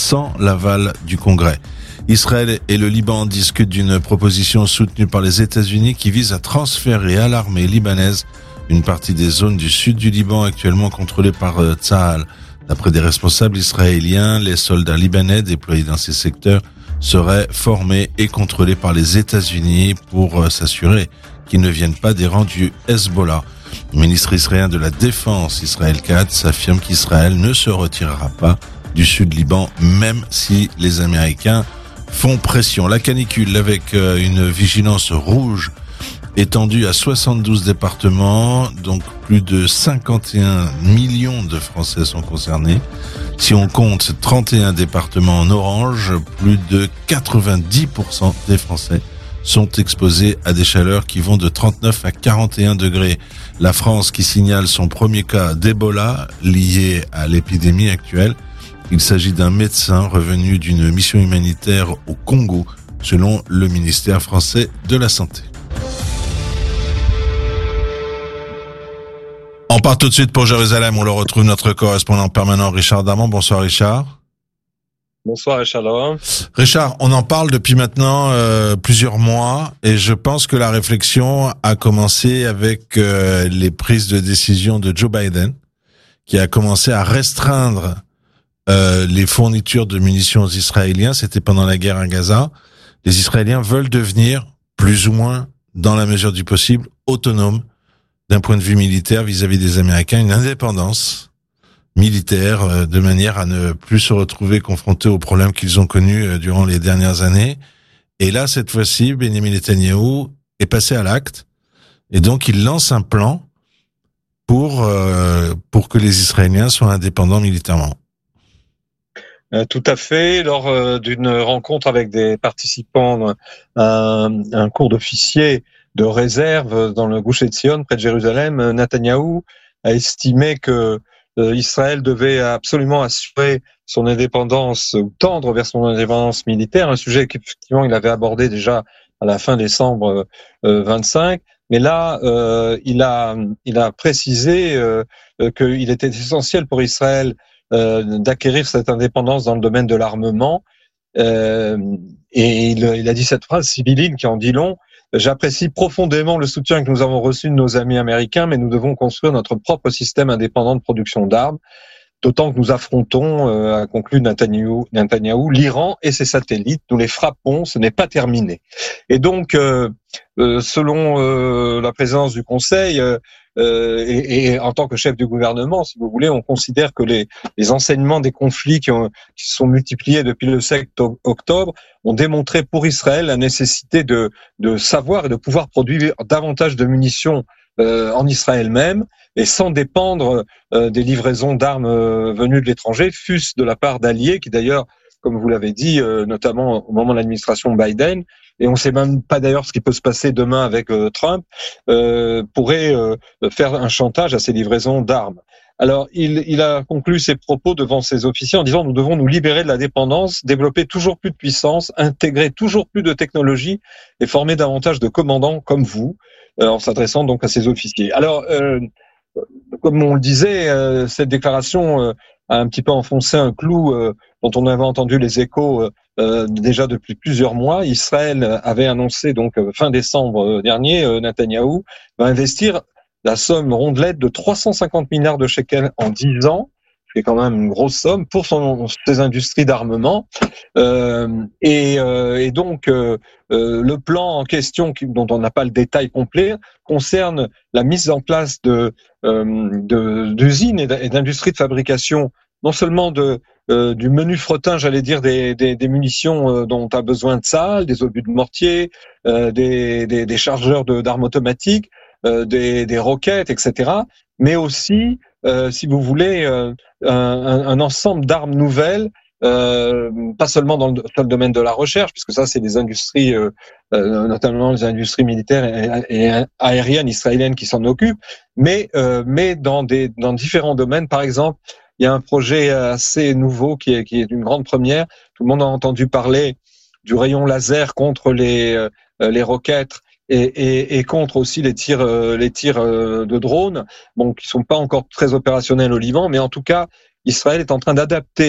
sans l'aval du Congrès. Israël et le Liban discutent d'une proposition soutenue par les États-Unis qui vise à transférer à l'armée libanaise une partie des zones du sud du Liban actuellement contrôlées par Tsahal. D'après des responsables israéliens, les soldats libanais déployés dans ces secteurs seraient formés et contrôlés par les États-Unis pour s'assurer qu'ils ne viennent pas des rangs du Hezbollah. Le ministre israélien de la Défense, Israël Katz, affirme qu'Israël ne se retirera pas du sud Liban, même si les Américains font pression. La canicule avec une vigilance rouge étendue à 72 départements, donc plus de 51 millions de Français sont concernés. Si on compte 31 départements en orange, plus de 90% des Français sont exposés à des chaleurs qui vont de 39 à 41 degrés. La France qui signale son premier cas d'Ebola lié à l'épidémie actuelle. Il s'agit d'un médecin revenu d'une mission humanitaire au Congo, selon le ministère français de la Santé. On part tout de suite pour Jérusalem. On le retrouve notre correspondant permanent Richard Darmon. Bonsoir Richard. Bonsoir Richard. Richard, on en parle depuis maintenant plusieurs mois et je pense que la réflexion a commencé avec les prises de décision de Joe Biden qui a commencé à restreindre les fournitures de munitions aux Israéliens. C'était pendant la guerre à Gaza. Les Israéliens veulent devenir plus ou moins, dans la mesure du possible, autonomes d'un point de vue militaire vis-à-vis des Américains, une indépendance militaire de manière à ne plus se retrouver confrontés aux problèmes qu'ils ont connus durant les dernières années. Et là, cette fois-ci, Benjamin Netanyahou est passé à l'acte et donc il lance un plan pour que les Israéliens soient indépendants militairement. Tout à fait. Lors d'une rencontre avec des participants à un cours d'officier de réserve dans le Gush Etzion, près de Jérusalem, Netanyahou a estimé que Israël devait absolument assurer son indépendance ou tendre vers son indépendance militaire, un sujet qu'effectivement il avait abordé déjà à la fin décembre 25. Mais là, il a précisé qu'il était essentiel pour Israël d'acquérir cette indépendance dans le domaine de l'armement. Et il a dit cette phrase sibylline qui en dit long. J'apprécie profondément le soutien que nous avons reçu de nos amis américains, mais nous devons construire notre propre système indépendant de production d'armes, d'autant que nous affrontons, a conclu Netanyahou, l'Iran et ses satellites. Nous les frappons, ce n'est pas terminé. Et donc, selon la présidence du Conseil, et en tant que chef du gouvernement, si vous voulez, on considère que les enseignements des conflits qui sont multipliés depuis le 7 octobre ont démontré pour Israël la nécessité de savoir et de pouvoir produire davantage de munitions en Israël même, et sans dépendre des livraisons d'armes venues de l'étranger, fût-ce de la part d'alliés qui d'ailleurs, comme vous l'avez dit, notamment au moment de l'administration Biden, et on ne sait même pas d'ailleurs ce qui peut se passer demain avec Trump, pourrait faire un chantage à ces livraisons d'armes. Alors, il a conclu ses propos devant ses officiers en disant « Nous devons nous libérer de la dépendance, développer toujours plus de puissance, intégrer toujours plus de technologie et former davantage de commandants comme vous », en s'adressant donc à ses officiers. Alors, comme on le disait, cette déclaration a un petit peu enfoncé un clou dont on avait entendu les échos déjà depuis plusieurs mois. Israël avait annoncé donc fin décembre dernier, Netanyahou va investir la somme rondelette de 350 milliards de shekels en 10 ans, qui est quand même une grosse somme pour ses industries d'armement. Et donc le plan en question, dont on n'a pas le détail complet, concerne la mise en place d'usines et d'industries de fabrication, non seulement du menu fretin, j'allais dire, des munitions dont a besoin de Tsahal, des obus de mortier, des chargeurs d'armes automatiques, des roquettes, etc. Mais aussi, si vous voulez, un ensemble d'armes nouvelles, pas seulement dans le domaine de la recherche, puisque ça c'est des industries, notamment les industries militaires et aériennes israéliennes qui s'en occupent, mais dans différents domaines. Par exemple, il y a un projet assez nouveau qui est une grande première. Tout le monde a entendu parler du rayon laser contre les roquettes et contre aussi les tirs de drones, bon, qui sont pas encore très opérationnels au Liban, mais en tout cas, Israël est en train d'adapter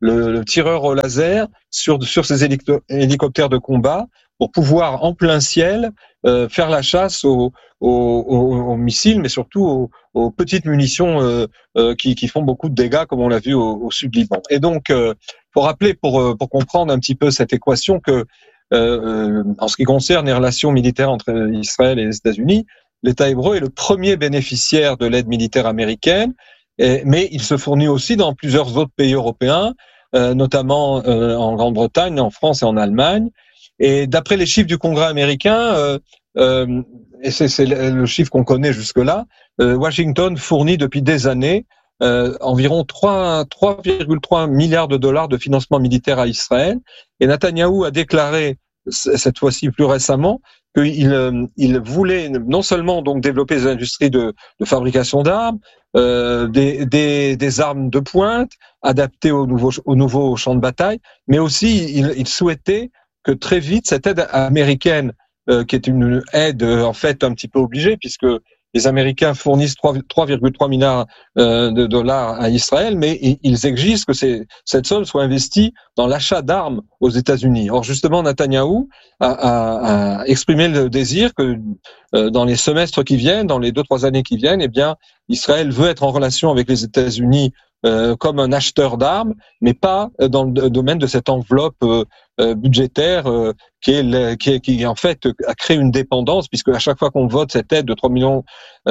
le tireur au laser sur ces hélicoptères de combat pour pouvoir en plein ciel faire la chasse aux missiles, mais surtout aux petites munitions qui font beaucoup de dégâts, comme on l'a vu au sud Liban. Et donc, faut rappeler pour comprendre un petit peu cette équation que en ce qui concerne les relations militaires entre Israël et les États-Unis, l'État hébreu est le premier bénéficiaire de l'aide militaire américaine, mais il se fournit aussi dans plusieurs autres pays européens, notamment en Grande-Bretagne, en France et en Allemagne. Et d'après les chiffres du Congrès américain, et c'est le chiffre qu'on connaît jusque-là, Washington fournit depuis des années environ 3,3 milliards de dollars de financement militaire à Israël. Et Netanyahou a déclaré, cette fois-ci plus récemment, qu'il voulait non seulement donc développer des industries de fabrication d'armes, des armes de pointe adaptées aux nouveaux champs de bataille, mais aussi il souhaitait que très vite cette aide américaine, qui est une aide en fait un petit peu obligée, puisque les Américains fournissent 3,3 milliards de dollars à Israël, mais ils exigent que cette somme soit investie dans l'achat d'armes aux États-Unis. Or, justement, Netanyahou a exprimé le désir que dans les semestres qui viennent, dans les 2-3 années qui viennent, eh bien, Israël veut être en relation avec les États-Unis comme un acheteur d'armes, mais pas dans le domaine de cette enveloppe budgétaire qui en fait a créé une dépendance, puisque à chaque fois qu'on vote cette aide de 3 milliards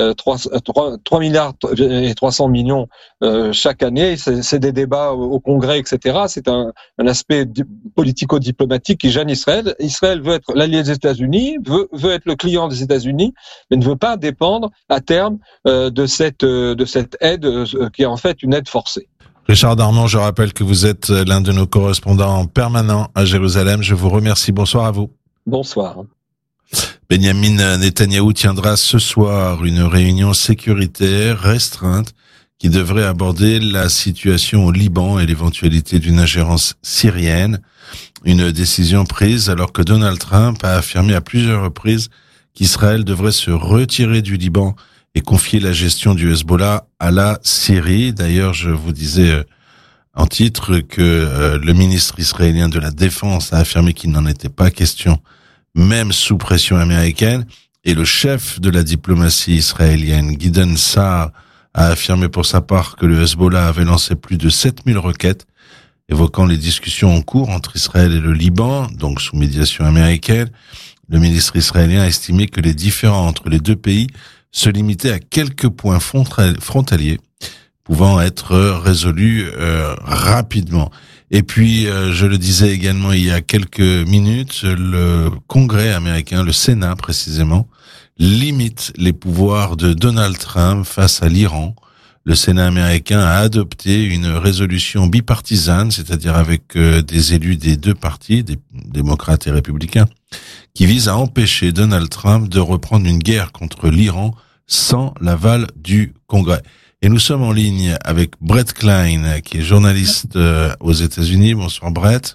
et 300 millions chaque année, c'est des débats au Congrès, etc. C'est un aspect politico-diplomatique qui gêne Israël. Israël veut être l'allié des États-Unis, veut être le client des États-Unis, mais ne veut pas dépendre à terme de cette aide qui est en fait une aide forcée. Richard Darmon, je rappelle que vous êtes l'un de nos correspondants permanents à Jérusalem. Je vous remercie. Bonsoir à vous. Bonsoir. Benyamin Netanyahou tiendra ce soir une réunion sécuritaire restreinte qui devrait aborder la situation au Liban et l'éventualité d'une ingérence syrienne. Une décision prise alors que Donald Trump a affirmé à plusieurs reprises qu'Israël devrait se retirer du Liban et confier la gestion du Hezbollah à la Syrie. D'ailleurs, je vous disais en titre que le ministre israélien de la Défense a affirmé qu'il n'en était pas question, même sous pression américaine. Et le chef de la diplomatie israélienne, Gideon Sa'ar, a affirmé pour sa part que le Hezbollah avait lancé plus de 7000 roquettes, évoquant les discussions en cours entre Israël et le Liban, donc sous médiation américaine. Le ministre israélien a estimé que les différends entre les deux pays se limitaient à quelques points frontaliers, pouvant être résolus rapidement. Et puis, je le disais également il y a quelques minutes, le Congrès américain, le Sénat précisément, limite les pouvoirs de Donald Trump face à l'Iran. Le Sénat américain a adopté une résolution bipartisane, c'est-à-dire avec des élus des deux partis, des démocrates et républicains, qui vise à empêcher Donald Trump de reprendre une guerre contre l'Iran sans l'aval du Congrès. Et nous sommes en ligne avec Brett Klein, qui est journaliste aux États-Unis. Bonsoir Brett.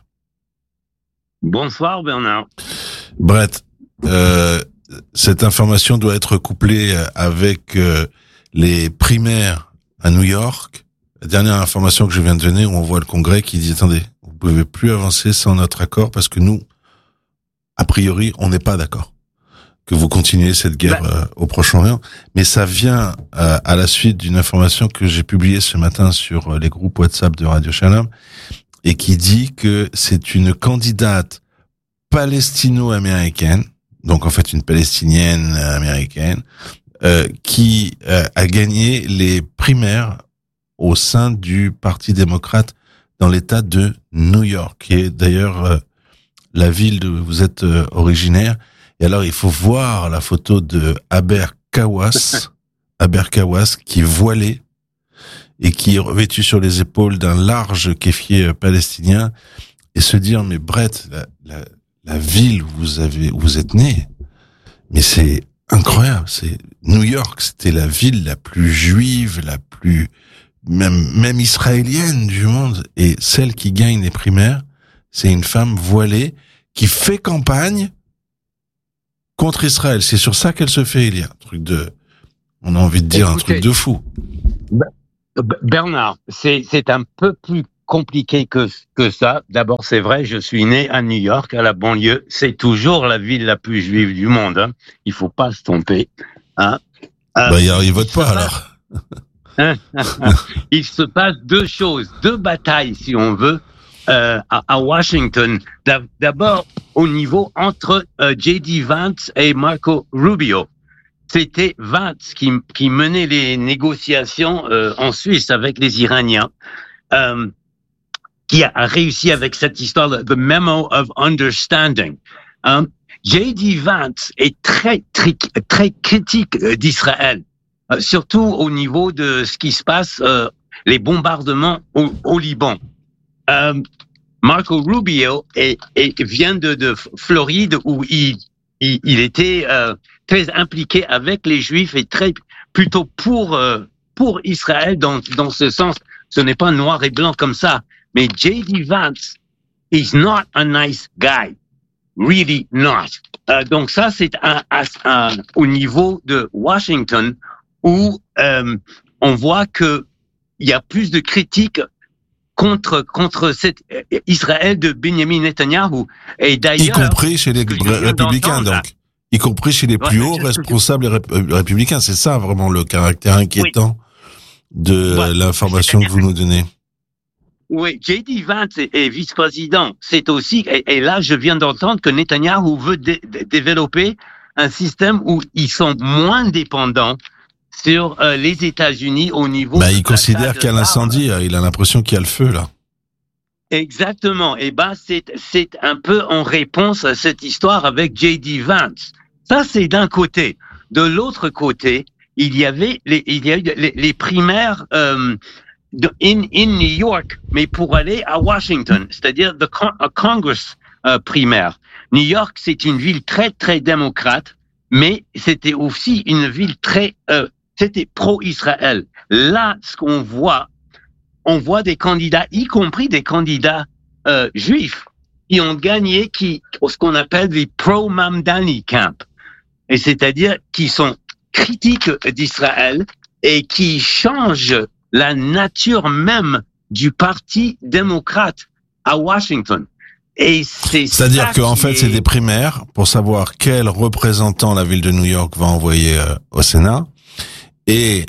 Bonsoir Bernard. Brett, cette information doit être couplée avec les primaires à New York. La dernière information que je viens de donner, où on voit le Congrès qui dit « Attendez, vous pouvez plus avancer sans notre accord parce que nous, a priori, on n'est pas d'accord que vous continuez cette guerre au Proche-Orient. » Mais ça vient à la suite d'une information que j'ai publiée ce matin sur les groupes WhatsApp de Radio Shalom et qui dit que c'est une candidate palestino-américaine, donc en fait une palestinienne américaine, qui a gagné les primaires au sein du Parti démocrate dans l'État de New York, qui est d'ailleurs la ville d'où vous êtes originaire. Et alors, il faut voir la photo de Aber Kawas, qui est voilé et qui est revêtu sur les épaules d'un large kéfier palestinien, et se dire, mais Brett, la ville où vous êtes né, mais c'est incroyable, c'est New York, c'était la ville la plus juive, la plus même israélienne du monde, et celle qui gagne les primaires, c'est une femme voilée qui fait campagne contre Israël. C'est sur ça qu'elle se fait élire. On a envie de dire un truc de fou. Bernard, c'est un peu plus compliqué que ça. D'abord, c'est vrai, je suis né à New York, à la banlieue. C'est toujours la ville la plus juive du monde. Hein. Il faut pas se tromper. Hein. Il vote pas alors. Il se passe deux batailles, si on veut, à Washington. D'abord, au niveau entre J.D. Vance et Marco Rubio. C'était Vance qui menait les négociations en Suisse avec les Iraniens, qui a réussi avec cette histoire, the Memo of Understanding. J.D. Vance est très critique d'Israël, surtout au niveau de ce qui se passe, les bombardements au Liban. Marco Rubio vient de Floride où il était très impliqué avec les Juifs et plutôt pour Israël dans ce sens. Ce n'est pas noir et blanc comme ça. Mais J.D. Vance is not a nice guy. Really not. Donc ça, c'est au niveau de Washington où on voit que il y a plus de critiques contre cet Israël de Benjamin Netanyahu. Et d'ailleurs, y compris chez les républicains, donc. Y compris chez les plus hauts responsables républicains. C'est ça vraiment le caractère inquiétant de l'information que vous nous donnez. Oui, J.D. Vance est vice-président. C'est aussi, et là, je viens d'entendre que Netanyahu veut développer un système où ils sont moins dépendants sur les États-Unis au niveau. Il considère qu'il y a l'incendie. Il a l'impression qu'il y a le feu là. Exactement. Et c'est un peu en réponse à cette histoire avec J.D. Vance. Ça, c'est d'un côté. De l'autre côté, il y a eu les primaires in New York, mais pour aller à Washington, c'est-à-dire Congress primaire. New York, c'est une ville très très démocrate, mais c'était aussi une ville c'était pro-Israël. Là, ce qu'on voit, on voit des candidats, y compris des candidats juifs, qui ont gagné, ce qu'on appelle les pro-Mamdani camp, et c'est-à-dire qui sont critiques d'Israël et qui changent la nature même du Parti démocrate à Washington. Et c'est-à-dire qu'en fait, c'est des primaires pour savoir quel représentant la ville de New York va envoyer au Sénat. Et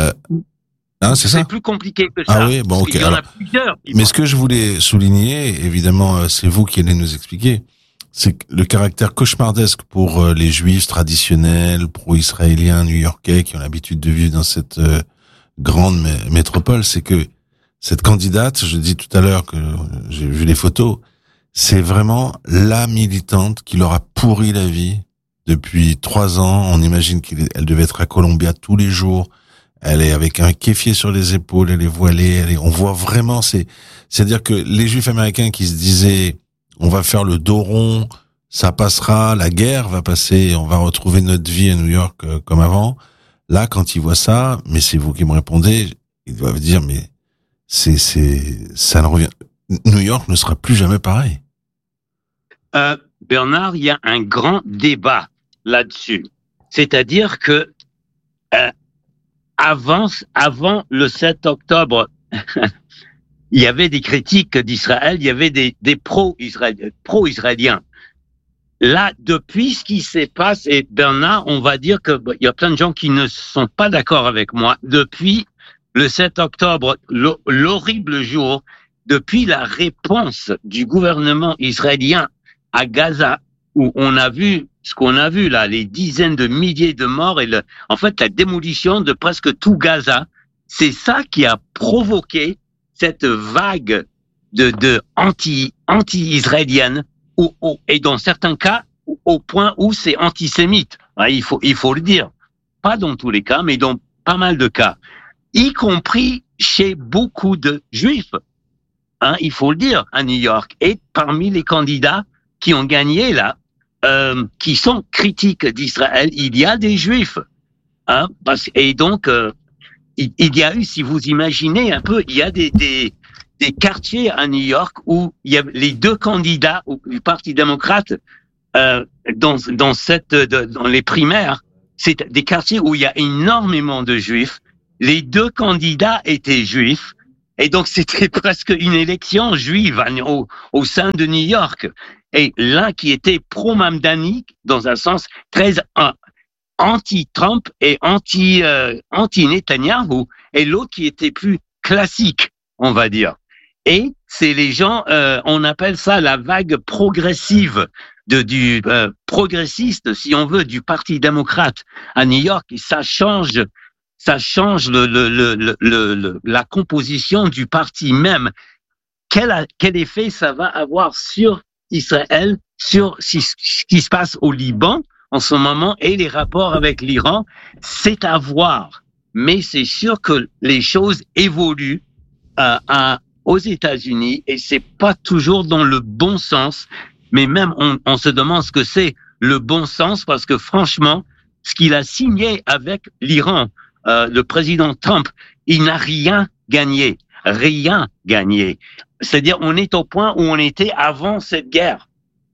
c'est ça. C'est plus compliqué que ça. Ah oui, bon, ok. Il y en a plusieurs. Mais ce que je voulais souligner, évidemment, c'est vous qui allez nous expliquer, c'est que le caractère cauchemardesque pour les Juifs traditionnels, pro-israéliens, new-yorkais, qui ont l'habitude de vivre dans cette grande métropole, c'est que cette candidate, je dis tout à l'heure que j'ai vu les photos, c'est vraiment la militante qui leur a pourri la vie depuis 3 ans. On imagine qu'elle devait être à Columbia tous les jours. Elle est avec un kéfier sur les épaules, elle est voilée, on voit vraiment, c'est-à-dire que les Juifs américains qui se disaient, on va faire le dos rond, ça passera, la guerre va passer, on va retrouver notre vie à New York comme avant. Là, quand ils voient ça, mais c'est vous qui me répondez, ils doivent dire, mais ça ne revient, New York ne sera plus jamais pareil. Bernard, il y a un grand débat là-dessus. C'est-à-dire que, avant le 7 octobre, il y avait des critiques d'Israël, il y avait des pro-israéliens. Là, depuis ce qui s'est passé, Bernard, on va dire que il y a plein de gens qui ne sont pas d'accord avec moi. Depuis le 7 octobre, l'horrible jour, depuis la réponse du gouvernement israélien à Gaza, où on a vu ce qu'on a vu là, les dizaines de milliers de morts et en fait la démolition de presque tout Gaza, c'est ça qui a provoqué cette vague de anti-israélienne et dans certains cas au point où c'est antisémite. Il faut le dire. Pas dans tous les cas, mais dans pas mal de cas, y compris chez beaucoup de Juifs. Il faut le dire, à New York. Et parmi les candidats qui ont gagné là, qui sont critiques d'Israël, il y a des Juifs. Et donc, il y a eu, si vous imaginez un peu, il y a des quartiers à New York où il y a les deux candidats du Parti démocrate dans les primaires. C'est des quartiers où il y a énormément de Juifs. Les deux candidats étaient Juifs Et donc, c'était presque une élection juive au sein de New York. Et l'un qui était pro-Mamdani, dans un sens très anti-Trump et anti-Netanyahu, et l'autre qui était plus classique, on va dire. Et c'est les gens, on appelle ça la vague progressive du progressiste, si on veut, du Parti démocrate à New York. Et ça change la composition du parti même. Quel effet ça va avoir sur Israël, sur ce qui se passe au Liban en ce moment et les rapports avec l'Iran, c'est à voir. Mais c'est sûr que les choses évoluent aux États-Unis et c'est pas toujours dans le bon sens. Mais même on se demande ce que c'est le bon sens parce que franchement, ce qu'il a signé avec l'Iran, le président Trump, il n'a rien gagné. C'est-à-dire, on est au point où on était avant cette guerre.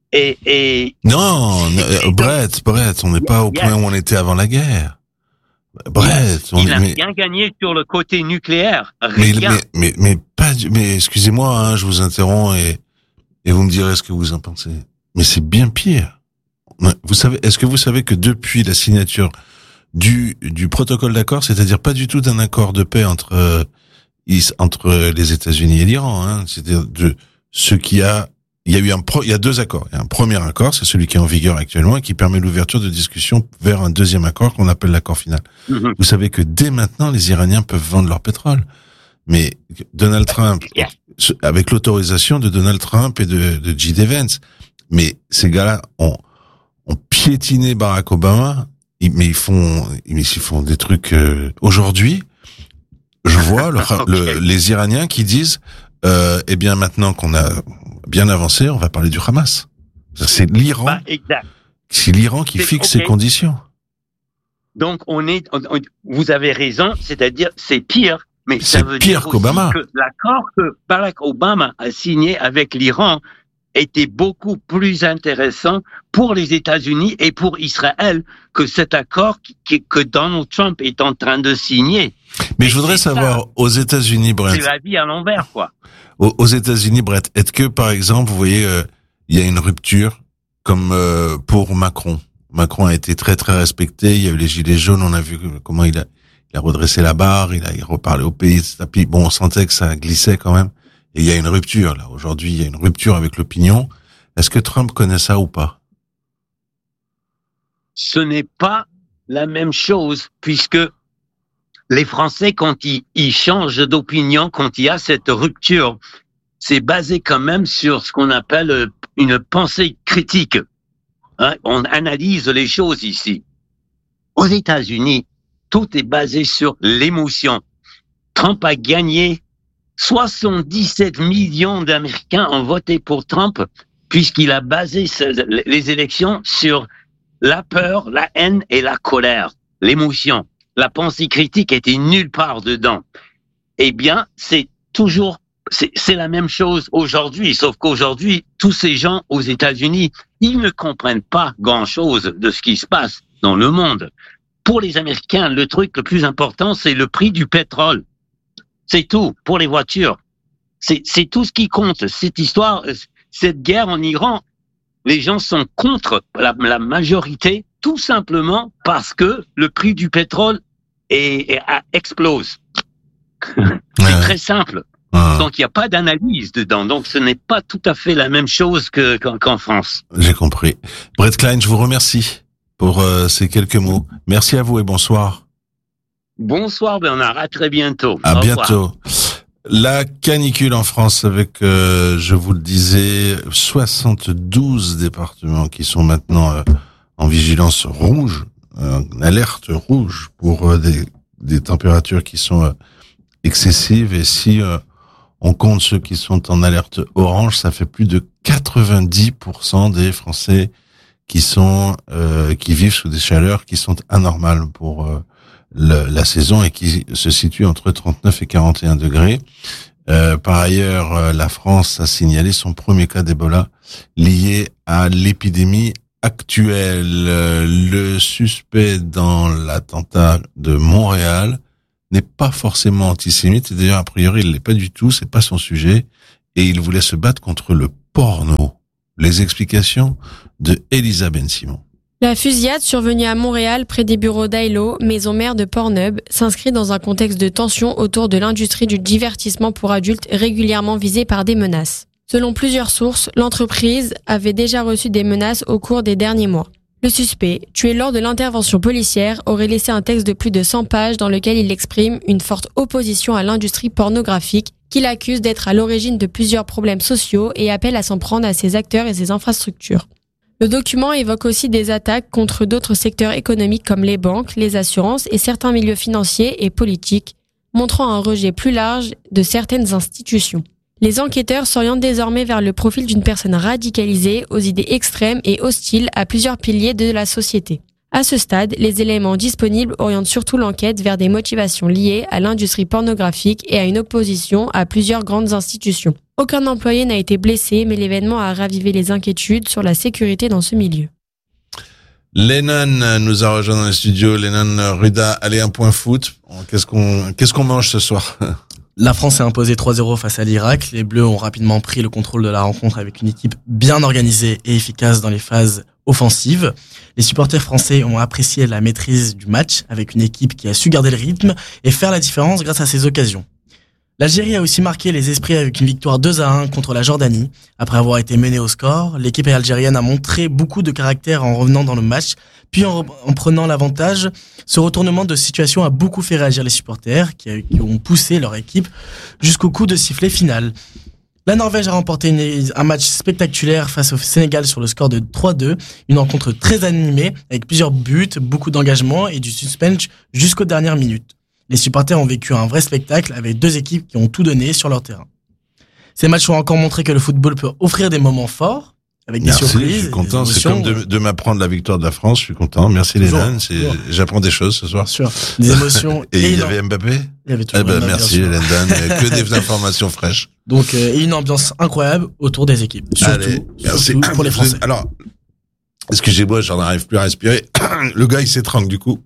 Non, Brett, on n'est pas au point où on était avant la guerre. Brett, il n'a rien gagné sur le côté nucléaire. Rien. Mais excusez-moi, hein, je vous interromps et vous me direz ce que vous en pensez. Mais c'est bien pire. Est-ce que vous savez que depuis la signature du protocole d'accord, c'est-à-dire pas du tout d'un accord de paix entre les États-Unis et l'Iran, hein, c'est-à-dire il y a deux accords. Il y a un premier accord, c'est celui qui est en vigueur actuellement et qui permet l'ouverture de discussions vers un deuxième accord qu'on appelle l'accord final. Mm-hmm. Vous savez que dès maintenant, les Iraniens peuvent vendre leur pétrole. Mais Donald Trump, avec l'autorisation de Donald Trump et de J.D. Vance, mais ces gars-là ont piétiné Barack Obama, mais ils font des trucs aujourd'hui. Je vois les Iraniens qui disent eh bien maintenant qu'on a bien avancé, on va parler du Hamas. C'est l'Iran. C'est l'Iran qui fixe ces conditions. Donc vous avez raison, c'est-à-dire c'est pire, mais ça veut dire aussi que l'accord que Barack Obama a signé avec l'Iran était beaucoup plus intéressant pour les États-Unis et pour Israël que cet accord que Donald Trump est en train de signer. Mais je voudrais savoir, aux États-Unis, Brett. C'est la vie à l'envers, quoi. Aux États-Unis, Brett, est-ce que, par exemple, vous voyez, il y a une rupture comme pour Macron. Macron a été très très respecté. Il y a eu les gilets jaunes. On a vu comment il a redressé la barre. Il a reparlé au pays. Puis bon, on sentait que ça glissait quand même. Et il y a une rupture là. Aujourd'hui, il y a une rupture avec l'opinion. Est-ce que Trump connaît ça ou pas? Ce n'est pas la même chose puisque les Français, quand ils changent d'opinion, quand il y a cette rupture, c'est basé quand même sur ce qu'on appelle une pensée critique. Hein? On analyse les choses ici. Aux États-Unis, tout est basé sur l'émotion. Trump a gagné. 77 millions d'Américains ont voté pour Trump puisqu'il a basé les élections sur la peur, la haine et la colère, l'émotion. La pensée critique était nulle part dedans. Eh bien, c'est la même chose aujourd'hui, sauf qu'aujourd'hui, tous ces gens aux États-Unis, ils ne comprennent pas grand-chose de ce qui se passe dans le monde. Pour les Américains, le truc le plus important, c'est le prix du pétrole. C'est tout pour les voitures. C'est tout ce qui compte. Cette histoire, cette guerre en Iran, les gens sont contre la majorité, tout simplement parce que le prix du pétrole explose. C'est très simple. Donc il n'y a pas d'analyse dedans. Donc ce n'est pas tout à fait la même chose qu'en France. J'ai compris. Brett Klein, je vous remercie pour ces quelques mots. Merci à vous et bonsoir. Bonsoir Bernard, à très bientôt. À bientôt. La canicule en France avec, je vous le disais, 72 départements qui sont maintenant en vigilance rouge, alerte rouge pour des températures qui sont excessives. Et si on compte ceux qui sont en alerte orange, ça fait plus de 90% des Français qui vivent sous des chaleurs qui sont anormales pour la saison et qui se situe entre 39 et 41 degrés. Par ailleurs, la France a signalé son premier cas d'Ebola lié à l'épidémie actuelle. Le suspect dans l'attentat de Montréal n'est pas forcément antisémite. Et d'ailleurs, a priori, il l'est pas du tout. C'est pas son sujet. Et il voulait se battre contre le porno. Les explications de Elisa Ben Simon. La fusillade survenue à Montréal près des bureaux d'Ailo, maison mère de Pornhub, s'inscrit dans un contexte de tension autour de l'industrie du divertissement pour adultes régulièrement visée par des menaces. Selon plusieurs sources, l'entreprise avait déjà reçu des menaces au cours des derniers mois. Le suspect, tué lors de l'intervention policière, aurait laissé un texte de plus de 100 pages dans lequel il exprime une forte opposition à l'industrie pornographique qu'il accuse d'être à l'origine de plusieurs problèmes sociaux et appelle à s'en prendre à ses acteurs et ses infrastructures. Le document évoque aussi des attaques contre d'autres secteurs économiques comme les banques, les assurances et certains milieux financiers et politiques, montrant un rejet plus large de certaines institutions. Les enquêteurs s'orientent désormais vers le profil d'une personne radicalisée aux idées extrêmes et hostiles à plusieurs piliers de la société. À ce stade, les éléments disponibles orientent surtout l'enquête vers des motivations liées à l'industrie pornographique et à une opposition à plusieurs grandes institutions. Aucun employé n'a été blessé, mais l'événement a ravivé les inquiétudes sur la sécurité dans ce milieu. Lennon nous a rejoint dans les studios. Lennon, Ruda, allez, un point foot. Qu'est-ce qu'on mange ce soir? La France s'est imposée 3-0 face à l'Irak. Les Bleus ont rapidement pris le contrôle de la rencontre avec une équipe bien organisée et efficace dans les phases offensives. Les supporters français ont apprécié la maîtrise du match avec une équipe qui a su garder le rythme et faire la différence grâce à ces occasions. L'Algérie a aussi marqué les esprits avec une victoire 2-1 contre la Jordanie. Après avoir été menée au score, l'équipe algérienne a montré beaucoup de caractère en revenant dans le match, puis en prenant l'avantage. Ce retournement de situation a beaucoup fait réagir les supporters qui ont poussé leur équipe jusqu'au coup de sifflet final. La Norvège a remporté un match spectaculaire face au Sénégal sur le score de 3-2. Une rencontre très animée avec plusieurs buts, beaucoup d'engagement et du suspense jusqu'aux dernières minutes. Les supporters ont vécu un vrai spectacle avec deux équipes qui ont tout donné sur leur terrain. Ces matchs ont encore montré que le football peut offrir des moments forts, avec des surprises. Je suis content, c'est comme de m'apprendre la victoire de la France, je suis content. Merci Hélène, j'apprends des choses ce soir. Bien sûr, des émotions. Et il y avait Mbappé? Il y avait toujours Mbappé, merci Hélène, que des informations fraîches. Donc, et une ambiance incroyable autour des équipes. Surtout pour les Français. Alors, excusez-moi, j'en arrive plus à respirer. Le gars, il s'étrangle du coup.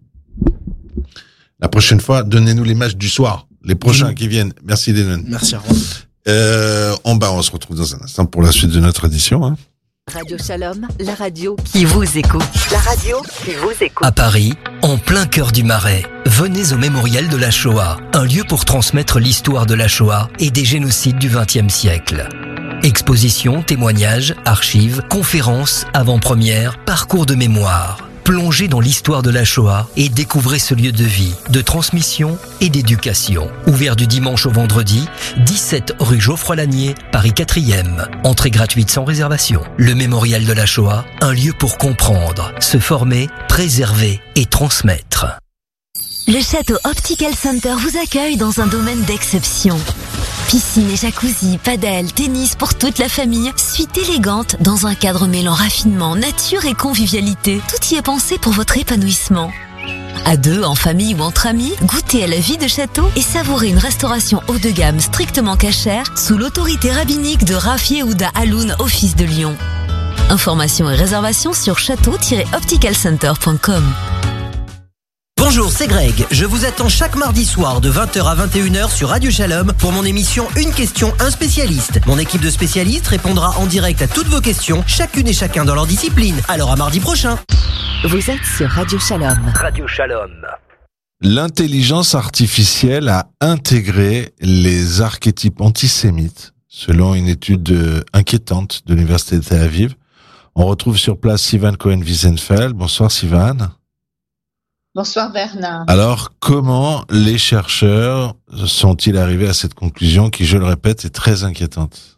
La prochaine fois, donnez-nous les matchs du soir, les prochains qui viennent. Merci Hélène. Merci, Arnaud. On se retrouve dans un instant pour la suite de notre édition. Hein. Radio Shalom, la radio qui vous écoute. La radio qui vous écoute. À Paris, en plein cœur du Marais, venez au Mémorial de la Shoah, un lieu pour transmettre l'histoire de la Shoah et des génocides du XXe siècle. Expositions, témoignages, archives, conférences, avant-premières, parcours de mémoire. Plongez dans l'histoire de la Shoah et découvrez ce lieu de vie, de transmission et d'éducation. Ouvert du dimanche au vendredi, 17 rue Geoffroy-Lanier, Paris 4e. Entrée gratuite sans réservation. Le Mémorial de la Shoah, un lieu pour comprendre, se former, préserver et transmettre. Le Château Optical Center vous accueille dans un domaine d'exception. Piscine et jacuzzi, padel, tennis pour toute la famille. Suite élégante dans un cadre mêlant raffinement, nature et convivialité. Tout y est pensé pour votre épanouissement. À deux, en famille ou entre amis, goûtez à la vie de château et savourez une restauration haut de gamme strictement cachère sous l'autorité rabbinique de Rav Yehuda Haloun, office de Lyon. Informations et réservations sur château-opticalcenter.com. Bonjour, c'est Greg. Je vous attends chaque mardi soir de 20h à 21h sur Radio Shalom pour mon émission Une question, un spécialiste. Mon équipe de spécialistes répondra en direct à toutes vos questions, chacune et chacun dans leur discipline. Alors à mardi prochain. Vous êtes sur Radio Shalom. Radio Shalom. L'intelligence artificielle a intégré les archétypes antisémites, selon une étude inquiétante de l'Université de Tel Aviv. On retrouve sur place Sivan Cohen-Wiesenfeld. Bonsoir Sivan. Bonsoir Bernard. Alors, comment les chercheurs sont-ils arrivés à cette conclusion qui, je le répète, est très inquiétante?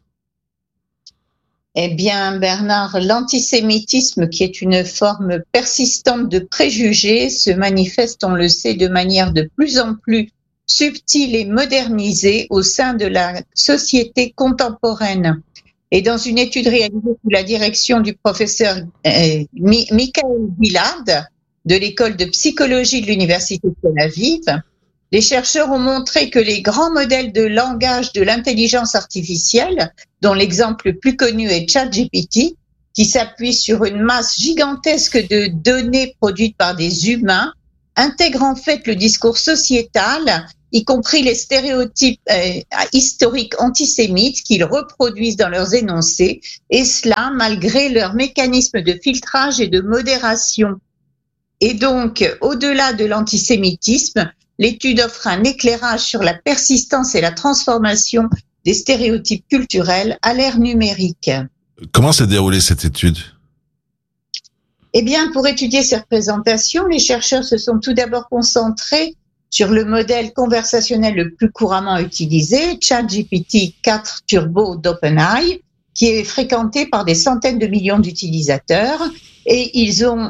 Eh bien, Bernard, l'antisémitisme, qui est une forme persistante de préjugés, se manifeste, on le sait, de manière de plus en plus subtile et modernisée au sein de la société contemporaine. Et dans une étude réalisée sous la direction du professeur Michael Gilad, de l'école de psychologie de l'université de Tel Aviv, les chercheurs ont montré que les grands modèles de langage de l'intelligence artificielle, dont l'exemple le plus connu est ChatGPT, qui s'appuie sur une masse gigantesque de données produites par des humains, intègrent en fait le discours sociétal, y compris les stéréotypes historiques antisémites qu'ils reproduisent dans leurs énoncés, et cela malgré leurs mécanismes de filtrage et de modération. Et donc, au-delà de l'antisémitisme, l'étude offre un éclairage sur la persistance et la transformation des stéréotypes culturels à l'ère numérique. Comment s'est déroulée cette étude ? Eh bien, pour étudier ces représentations, les chercheurs se sont tout d'abord concentrés sur le modèle conversationnel le plus couramment utilisé, ChatGPT 4 Turbo d'OpenAI, qui est fréquenté par des centaines de millions d'utilisateurs, et ils ont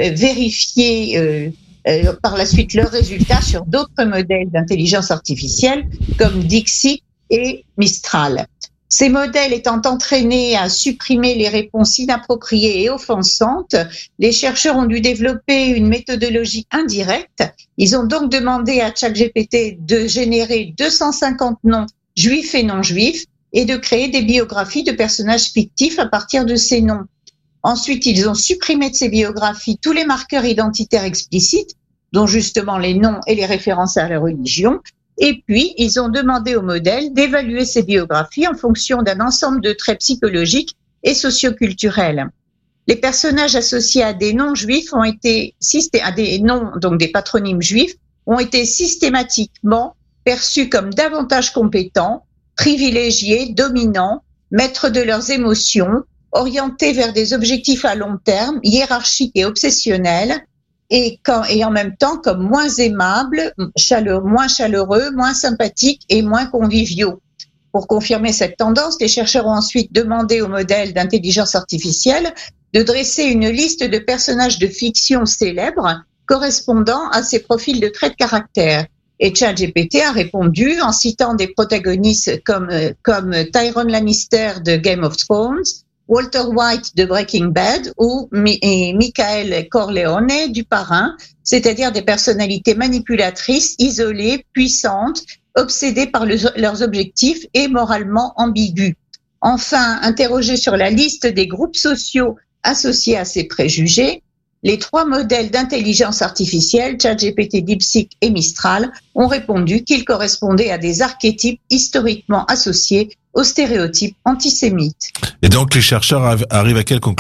vérifié par la suite leurs résultats sur d'autres modèles d'intelligence artificielle comme DeepSeek et Mistral. Ces modèles étant entraînés à supprimer les réponses inappropriées et offensantes, les chercheurs ont dû développer une méthodologie indirecte. Ils ont donc demandé à ChatGPT de générer 250 noms juifs et non juifs et de créer des biographies de personnages fictifs à partir de ces noms. Ensuite, ils ont supprimé de ces biographies tous les marqueurs identitaires explicites, dont justement les noms et les références à la religion. Et puis, ils ont demandé au modèle d'évaluer ces biographies en fonction d'un ensemble de traits psychologiques et socioculturels. Les personnages associés à des noms juifs à des noms, donc des patronymes juifs, ont été systématiquement perçus comme davantage compétents, privilégiés, dominants, maîtres de leurs émotions, orientés vers des objectifs à long terme, hiérarchiques et obsessionnels, et en même temps comme moins aimables, moins chaleureux, moins sympathiques et moins conviviaux. Pour confirmer cette tendance, les chercheurs ont ensuite demandé au modèle d'intelligence artificielle de dresser une liste de personnages de fiction célèbres correspondant à ces profils de traits de caractère. Et ChatGPT a répondu en citant des protagonistes comme Tyrion Lannister de Game of Thrones, Walter White de Breaking Bad ou Michael Corleone du Parrain, c'est-à-dire des personnalités manipulatrices, isolées, puissantes, obsédées par leurs objectifs et moralement ambiguës. Enfin, interrogés sur la liste des groupes sociaux associés à ces préjugés, les 3 modèles d'intelligence artificielle, ChatGPT, DeepSeek et Mistral, ont répondu qu'ils correspondaient à des archétypes historiquement associés aux stéréotypes antisémites. Et donc, les chercheurs arrivent à quelle conclusion ?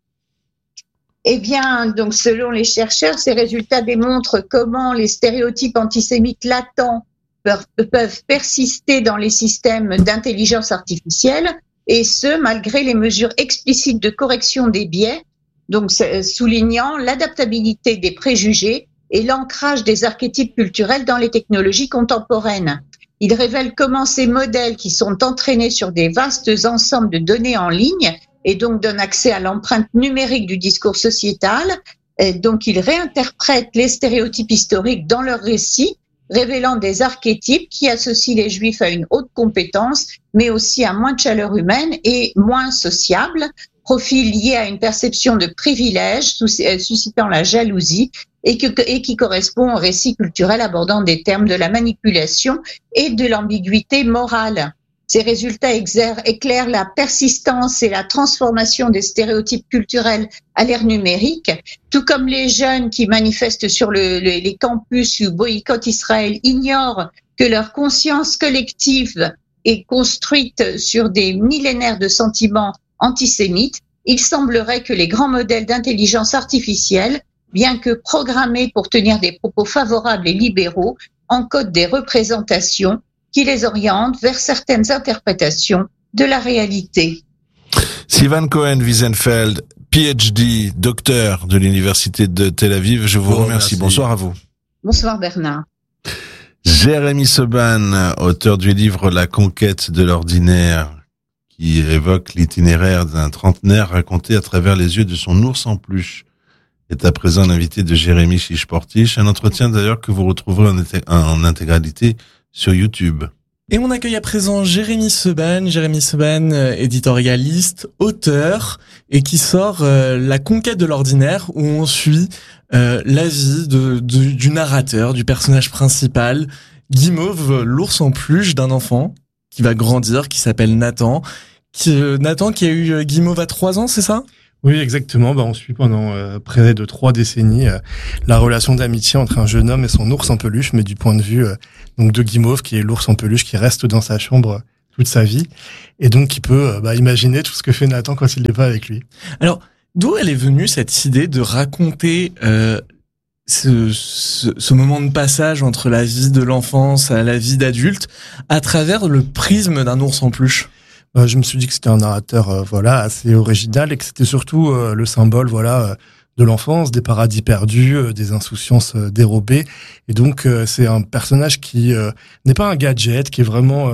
Eh bien, donc, selon les chercheurs, ces résultats démontrent comment les stéréotypes antisémites latents peuvent persister dans les systèmes d'intelligence artificielle, et ce, malgré les mesures explicites de correction des biais, donc soulignant l'adaptabilité des préjugés et l'ancrage des archétypes culturels dans les technologies contemporaines. Il révèle comment ces modèles qui sont entraînés sur des vastes ensembles de données en ligne et donc donnent accès à l'empreinte numérique du discours sociétal, et donc ils réinterprètent les stéréotypes historiques dans leurs récits, révélant des archétypes qui associent les juifs à une haute compétence, mais aussi à moins de chaleur humaine et moins sociable, profil lié à une perception de privilège suscitant la jalousie et qui correspond au récit culturel abordant des termes de la manipulation et de l'ambiguïté morale. Ces résultats éclairent la persistance et la transformation des stéréotypes culturels à l'ère numérique, tout comme les jeunes qui manifestent sur les campus ou boycottent Israël ignorent que leur conscience collective est construite sur des millénaires de sentiments antisémites. Il semblerait que les grands modèles d'intelligence artificielle, bien que programmés pour tenir des propos favorables et libéraux, encodent des représentations qui les orientent vers certaines interprétations de la réalité. Sivan Cohen-Wiesenfeld, PhD, docteur de l'Université de Tel Aviv, je vous remercie. Bonsoir à vous. Bonsoir Bernard. Jérémy Seban, auteur du livre La conquête de l'ordinaire, qui évoque l'itinéraire d'un trentenaire raconté à travers les yeux de son ours en peluche, est à présent l'invité de Jérémy Chiche-Portiche, un entretien d'ailleurs que vous retrouverez en intégralité sur YouTube. Et on accueille à présent Jérémy Seban, éditorialiste, auteur, et qui sort La conquête de l'ordinaire, où on suit la vie du narrateur, du personnage principal, Guimauve, l'ours en peluche d'un enfant qui va grandir, qui s'appelle Nathan. Nathan qui a eu Guimauve à 3 ans, c'est ça ? Oui, exactement. On suit pendant près de 3 décennies la relation d'amitié entre un jeune homme et son ours en peluche, mais du point de vue donc de Guimauve, qui est l'ours en peluche qui reste dans sa chambre toute sa vie, et donc qui peut imaginer tout ce que fait Nathan quand il n'est pas avec lui. Alors, d'où elle est venue cette idée de raconter ce moment de passage entre la vie de l'enfance à la vie d'adulte à travers le prisme d'un ours en peluche? Je me suis dit que c'était un narrateur assez original et que c'était surtout le symbole de l'enfance, des paradis perdus, des insouciances dérobées. Et donc c'est un personnage qui n'est pas un gadget, qui est vraiment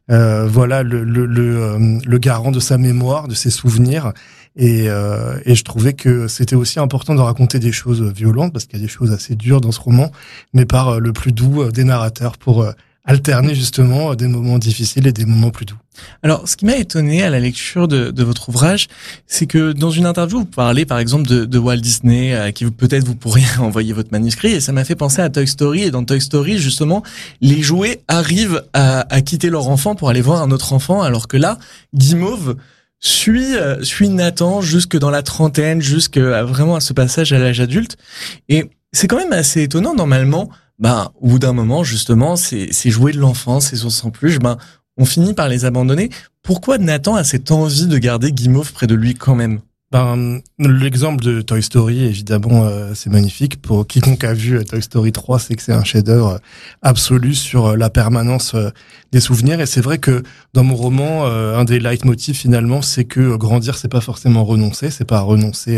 le garant de sa mémoire, de ses souvenirs. Et je trouvais que c'était aussi important de raconter des choses violentes, parce qu'il y a des choses assez dures dans ce roman, mais par le plus doux des narrateurs pour alterner justement des moments difficiles et des moments plus doux. Alors, ce qui m'a étonné à la lecture de votre ouvrage, c'est que dans une interview, vous parlez par exemple de Walt Disney, à qui peut-être vous pourriez envoyer votre manuscrit, et ça m'a fait penser à Toy Story. Et dans Toy Story, justement, les jouets arrivent à quitter leur enfant pour aller voir un autre enfant, alors que là, Guimauve suit Nathan jusque dans la trentaine, vraiment à ce passage à l'âge adulte. Et c'est quand même assez étonnant, normalement. Au bout d'un moment, justement, ces jouets de l'enfance, ces ours en peluche, on finit par les abandonner. Pourquoi Nathan a cette envie de garder Guimauve près de lui quand même? L'exemple de Toy Story, évidemment, c'est magnifique. Pour quiconque a vu Toy Story 3, c'est que c'est un chef-d'œuvre absolu sur la permanence des souvenirs. Et c'est vrai que dans mon roman, un des leitmotifs finalement, c'est que grandir, c'est pas forcément renoncer. C'est pas renoncer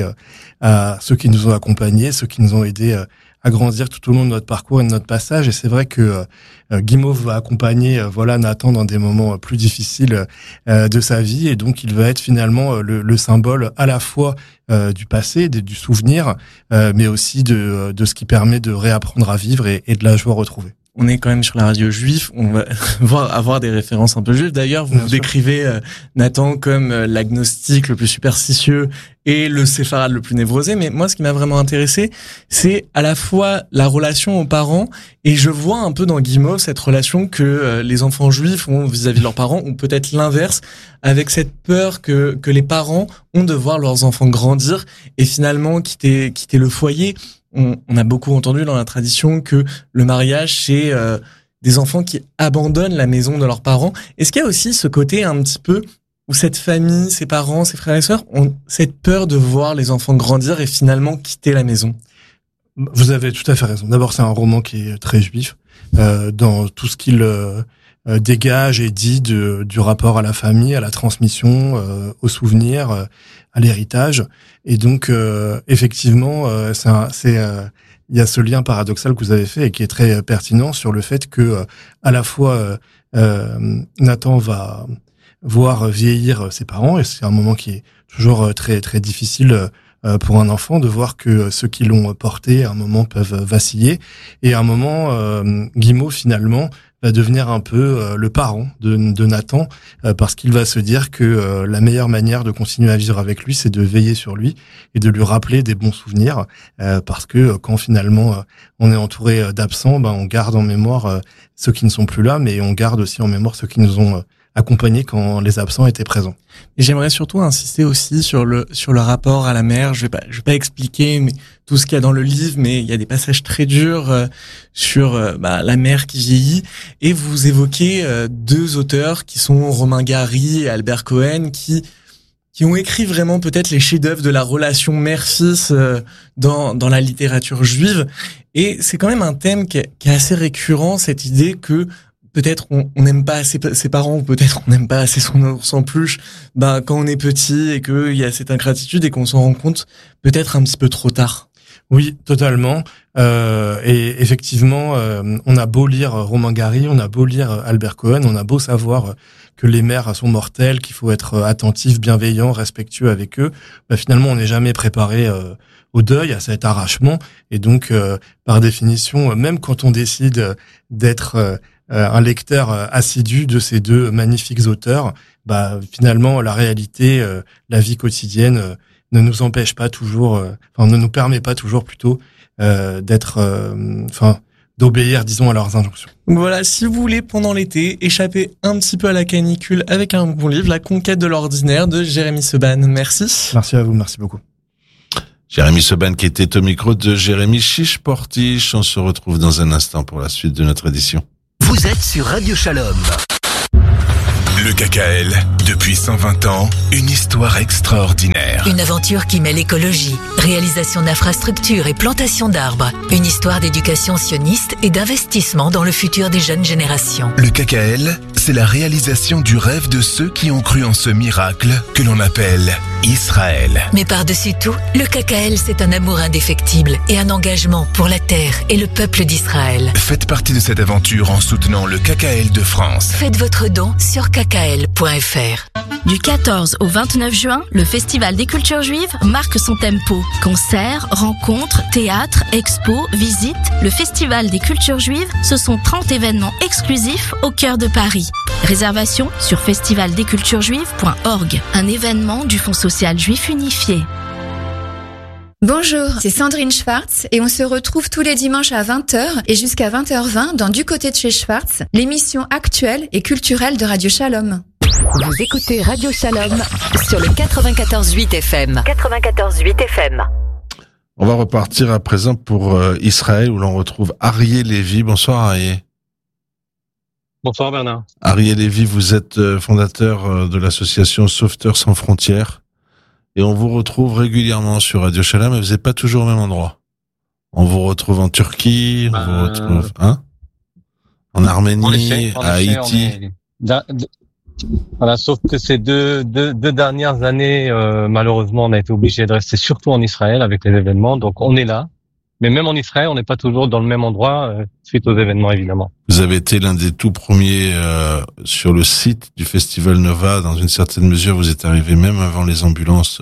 à ceux qui nous ont accompagnés, ceux qui nous ont aidés à grandir tout au long de notre parcours et de notre passage. Et c'est vrai que Guimauve va accompagner Nathan dans des moments plus difficiles de sa vie, et donc il va être finalement le symbole à la fois du passé, du souvenir, mais aussi de ce qui permet de réapprendre à vivre et de la joie retrouvée. On est quand même sur la radio juive, on va avoir des références un peu juives. D'ailleurs, vous décrivez Nathan comme l'agnostique le plus superstitieux et le séfarade le plus névrosé. Mais moi, ce qui m'a vraiment intéressé, c'est à la fois la relation aux parents, et je vois un peu dans Guimauve cette relation que les enfants juifs ont vis-à-vis de leurs parents, ou peut-être l'inverse, avec cette peur que les parents ont de voir leurs enfants grandir et finalement quitter le foyer. On a beaucoup entendu dans la tradition que le mariage, c'est des enfants qui abandonnent la maison de leurs parents. Est-ce qu'il y a aussi ce côté un petit peu où cette famille, ses parents, ses frères et sœurs ont cette peur de voir les enfants grandir et finalement quitter la maison? Vous avez tout à fait raison. D'abord, c'est un roman qui est très juif dans tout ce qu'il dégage et dit du rapport à la famille, à la transmission, aux souvenirs, à l'héritage. Et donc, effectivement, il y a ce lien paradoxal que vous avez fait et qui est très pertinent sur le fait que, à la fois, Nathan va voir vieillir ses parents, et c'est un moment qui est toujours très très difficile pour un enfant, de voir que ceux qui l'ont porté à un moment peuvent vaciller, et à un moment Guimauve finalement va devenir un peu le parent de Nathan, parce qu'il va se dire que la meilleure manière de continuer à vivre avec lui, c'est de veiller sur lui et de lui rappeler des bons souvenirs, parce que quand finalement on est entouré d'absents, on garde en mémoire ceux qui ne sont plus là, mais on garde aussi en mémoire ceux qui nous ont accompagnés quand les absents étaient présents. Et j'aimerais surtout insister aussi sur le rapport à la mère. Je vais pas expliquer tout ce qu'il y a dans le livre, mais il y a des passages très durs sur la mère qui vieillit. Et vous évoquez deux auteurs qui sont Romain Gary et Albert Cohen, qui ont écrit vraiment peut-être les chefs-d'œuvre de la relation mère-fils dans la littérature juive. Et c'est quand même un thème qui est assez récurrent, cette idée que peut-être on n'aime pas assez ses parents, ou peut-être on n'aime pas assez son ours en peluche quand on est petit, et qu'il y a cette ingratitude et qu'on s'en rend compte peut-être un petit peu trop tard. Oui, totalement. Et effectivement, on a beau lire Romain Gary, on a beau lire Albert Cohen, on a beau savoir que les mères sont mortelles, qu'il faut être attentif, bienveillant, respectueux avec eux, finalement on n'est jamais préparé au deuil, à cet arrachement. Et donc, par définition, même quand on décide d'être un lecteur assidu de ces deux magnifiques auteurs, finalement la réalité, la vie quotidienne ne nous empêche pas toujours, ne nous permet pas toujours plutôt d'être, d'obéir, disons, à leurs injonctions. Donc voilà, si vous voulez, pendant l'été, échapper un petit peu à la canicule avec un bon livre, La conquête de l'ordinaire de Jérémy Seban. Merci. Merci à vous, merci beaucoup. Jérémy Seban qui était au micro de Jérémy Chiche-Portiche. On se retrouve dans un instant pour la suite de notre édition. Vous êtes sur Radio Shalom. Le KKL, depuis 120 ans, une histoire extraordinaire. Une aventure qui mêle écologie, réalisation d'infrastructures et plantation d'arbres. Une histoire d'éducation sioniste et d'investissement dans le futur des jeunes générations. Le KKL, c'est la réalisation du rêve de ceux qui ont cru en ce miracle que l'on appelle Israël. Mais par-dessus tout, le KKL, c'est un amour indéfectible et un engagement pour la terre et le peuple d'Israël. Faites partie de cette aventure en soutenant le KKL de France. Faites votre don sur kkl.fr. Du 14 au 29 juin, le Festival des cultures juives marque son tempo. Concerts, rencontres, théâtres, expos, visites. Le Festival des cultures juives, ce sont 30 événements exclusifs au cœur de Paris. Réservation sur festivaldesculturesjuives.org. Un événement du Fonds social juif unifié. Bonjour, c'est Sandrine Schwartz et on se retrouve tous les dimanches à 20h et jusqu'à 20h20 dans Du côté de chez Schwartz, l'émission actuelle et culturelle de Radio Shalom. Vous écoutez Radio Shalom sur le 94.8 FM. 94.8 FM. On va repartir à présent pour Israël où l'on retrouve Arié Lévy. Bonsoir Arié. Bonsoir Bernard. Arié Lévy, vous êtes fondateur de l'association Sauveteurs sans frontières et on vous retrouve régulièrement sur Radio Shalom, mais vous n'êtes pas toujours au même endroit. On vous retrouve en Turquie, on vous retrouve en Arménie, à Haïti. Voilà, sauf que ces deux dernières années, malheureusement, on a été obligé de rester surtout en Israël avec les événements. Donc, on est là. Mais même en Israël, on n'est pas toujours dans le même endroit suite aux événements, évidemment. Vous avez été l'un des tout premiers sur le site du Festival Nova. Dans une certaine mesure, vous êtes arrivé même avant les ambulances,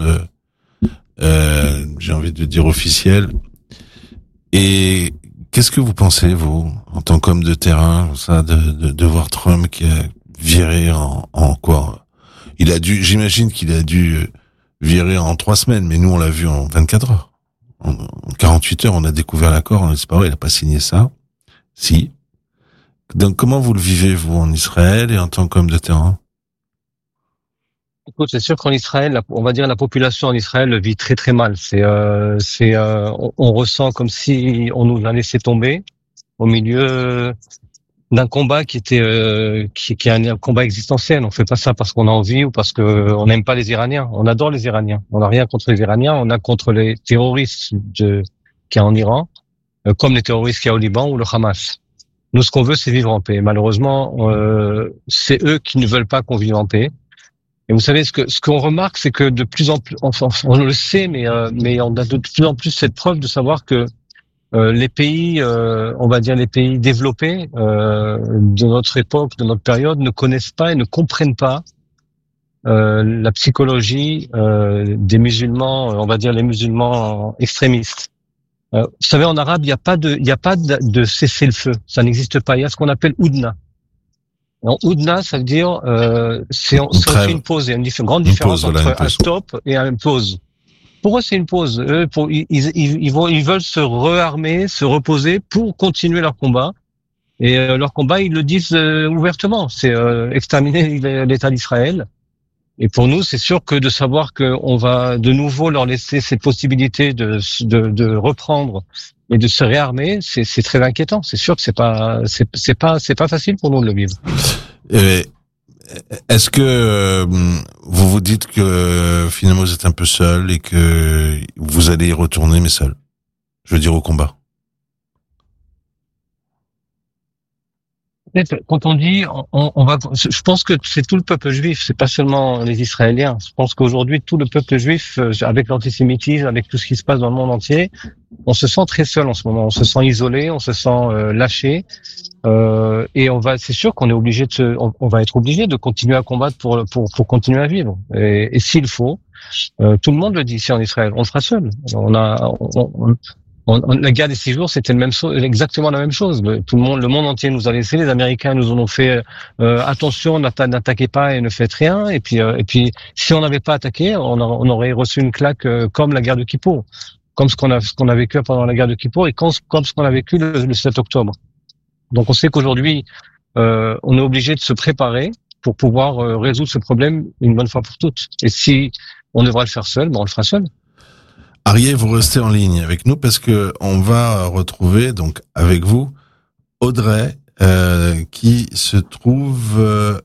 j'ai envie de dire officielles. Et qu'est-ce que vous pensez, vous, en tant qu'homme de terrain, ça, de voir Trump qui a viré en quoi? J'imagine qu'il a dû virer en 3 semaines, mais nous, on l'a vu en 24 heures. En 48 heures, on a découvert l'accord, on dit, il a pas signé ça. Si. Donc, comment vous le vivez, vous, en Israël et en tant qu'homme de terrain? Écoute, c'est sûr qu'en Israël, on va dire la population en Israël le vit très très mal. On ressent comme si on nous a laissé tomber au milieu d'un combat qui est un combat existentiel. On fait pas ça parce qu'on a envie ou parce que on n'aime pas les Iraniens. On adore les Iraniens. On n'a rien contre les Iraniens. On a contre les terroristes qu'il y a en Iran, comme les terroristes qu'il y a au Liban ou le Hamas. Nous, ce qu'on veut, c'est vivre en paix. Malheureusement, c'est eux qui ne veulent pas qu'on vive en paix. Et vous savez, ce qu'on remarque, c'est que de plus en plus, enfin, on le sait, mais on a de plus en plus cette preuve de savoir que les pays, on va dire les pays développés de notre époque, de notre période, ne connaissent pas et ne comprennent pas la psychologie des musulmans, on va dire les musulmans extrémistes. Vous savez, en arabe, il n'y a pas de cessez-le-feu, ça n'existe pas. Il y a ce qu'on appelle oudna. Alors, oudna, ça veut dire on fait une pause. Il y a une grande différence entre un stop et une pause. Pour eux, c'est une pause. Eux, ils veulent se rearmer, se reposer pour continuer leur combat. Et leur combat, ils le disent ouvertement. C'est exterminer l'État d'Israël. Et pour nous, c'est sûr que de savoir qu'on va de nouveau leur laisser cette possibilité de reprendre et de se réarmer, c'est très inquiétant. C'est sûr que c'est pas facile pour nous de le vivre. Est-ce que vous vous dites que finalement vous êtes un peu seul et que vous allez y retourner, mais seul? Je veux dire au combat. Quand on dit, on va, je pense que c'est tout le peuple juif, c'est pas seulement les Israéliens. Je pense qu'aujourd'hui tout le peuple juif, avec l'antisémitisme, avec tout ce qui se passe dans le monde entier, on se sent très seul en ce moment. On se sent isolé, on se sent lâché. Et c'est sûr qu'on est obligé on va être obligé de continuer à combattre pour continuer à vivre. Et s'il faut, tout le monde le dit ici en Israël, on le fera seul. La guerre des 6 jours, c'était exactement la même chose. Le monde entier nous a laissé. Les Américains nous ont fait attention, n'attaquez pas et ne faites rien. Et puis, si on n'avait pas attaqué, on aurait reçu une claque comme la guerre de Kippour. comme ce qu'on a vécu pendant la guerre de Kippour et comme ce qu'on a vécu le 7 octobre. Donc on sait qu'aujourd'hui, on est obligé de se préparer pour pouvoir résoudre ce problème une bonne fois pour toutes. Et si on devra le faire seul, on le fera seul. Arié, vous restez en ligne avec nous parce que on va retrouver donc avec vous Audrey qui se trouve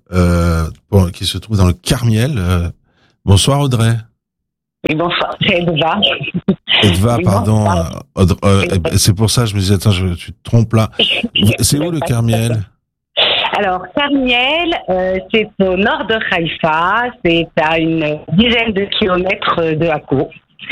dans le Carmiel. Bonsoir Audrey. Et bonsoir, c'est Edva. Edva, pardon. C'est pour ça que je me disais, attends, tu te trompes là. C'est où le Carmiel? Alors, Carmiel, c'est au nord de Haïfa, c'est à une dizaine de kilomètres de Akko.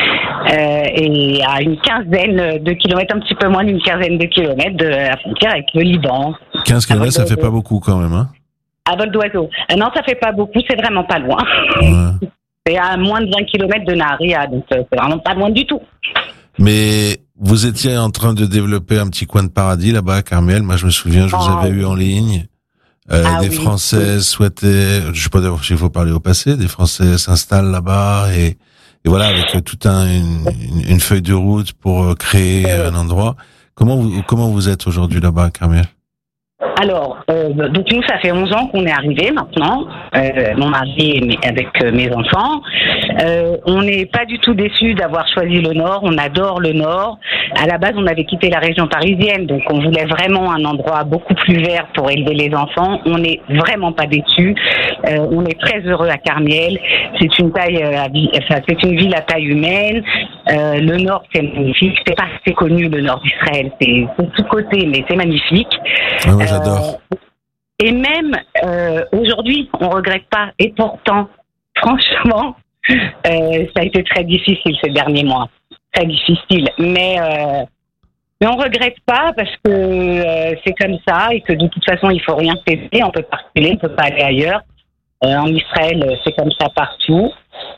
Et à une quinzaine de kilomètres, un petit peu moins d'une quinzaine de kilomètres de la frontière avec le Liban. 15 kilomètres, ça fait pas beaucoup quand même, hein? À vol d'oiseau. Non, ça fait pas beaucoup, c'est vraiment pas loin. Ouais. C'est à moins de 20 kilomètres de Nahariya, donc c'est vraiment pas loin du tout. Mais vous étiez en train de développer un petit coin de paradis là-bas à Carmiel. Moi, je me souviens, je vous avais eu en ligne. Des Françaises souhaitaient, je sais pas d'ailleurs s'il faut parler au passé, des Français s'installent là-bas et voilà, avec toute une feuille de route pour créer un endroit. Comment vous êtes aujourd'hui là-bas à Carmiel? Alors, donc nous, ça fait 11 ans qu'on est arrivés maintenant, mon mari et avec mes enfants. On n'est pas du tout déçus d'avoir choisi le Nord, on adore le Nord. À la base, on avait quitté la région parisienne, donc on voulait vraiment un endroit beaucoup plus vert pour élever les enfants. On n'est vraiment pas déçus. On est très heureux à Carmiel. C'est une ville à taille humaine. Le Nord, c'est magnifique. C'est pas assez connu, le Nord d'Israël. C'est tout côté, mais c'est magnifique. Ah ouais, j'adore. Et même aujourd'hui, on regrette pas. Et pourtant, franchement, ça a été très difficile ces derniers mois. Très difficile. Mais on regrette pas parce que c'est comme ça et que de toute façon, il faut rien cesser. On peut pas reculer, on peut pas aller ailleurs. En Israël, c'est comme ça partout.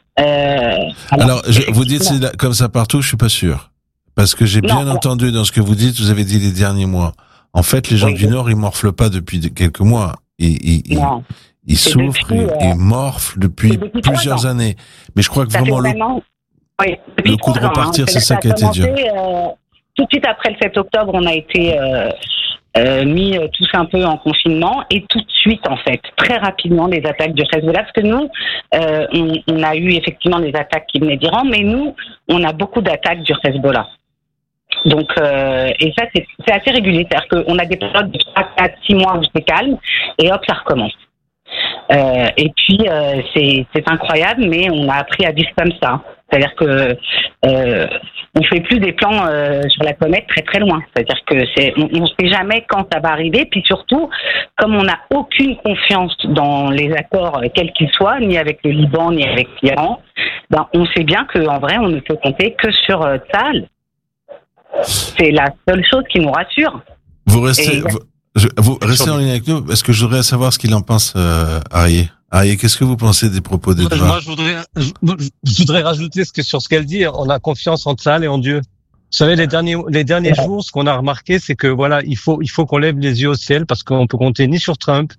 Alors, vous dites c'est comme ça partout, je suis pas sûr. Parce que j'ai bien entendu dans ce que vous dites, vous avez dit les derniers mois. En fait, les gens du Nord, ils morflent pas depuis quelques mois. Ils souffrent, ils morflent depuis plusieurs années. Mais je crois que vraiment le coup de repartir, c'est ça qui a été dur. Tout de suite après le 7 octobre, on a été mis tous un peu en confinement et tout de suite, en fait, très rapidement, les attaques du Hezbollah. Parce que nous, on a eu effectivement des attaques qui venaient d'Iran, mais nous, on a beaucoup d'attaques du Hezbollah. Donc, et ça, c'est assez régulier. C'est-à-dire qu'on a des périodes de 3, 4, 6 mois où c'est calme, et hop, ça recommence. Et puis, c'est incroyable, mais on a appris à vivre comme ça. C'est-à-dire que on fait plus des plans sur la comète très très loin. C'est-à-dire que on sait jamais quand ça va arriver. Puis surtout, comme on n'a aucune confiance dans les accords, quels qu'ils soient, ni avec le Liban, ni avec l'Iran, on sait bien qu'en vrai, on ne peut compter que sur Tsahal. C'est la seule chose qui nous rassure. Vous restez en ligne avec nous parce que je voudrais savoir ce qu'il en pense, Arié. Arié, qu'est-ce que vous pensez des propos d'Edva? Moi, je voudrais rajouter sur ce qu'elle dit. On a confiance en Tsahal et en Dieu. Vous savez, les derniers jours, ce qu'on a remarqué, c'est que voilà, il faut qu'on lève les yeux au ciel parce qu'on peut compter ni sur Trump.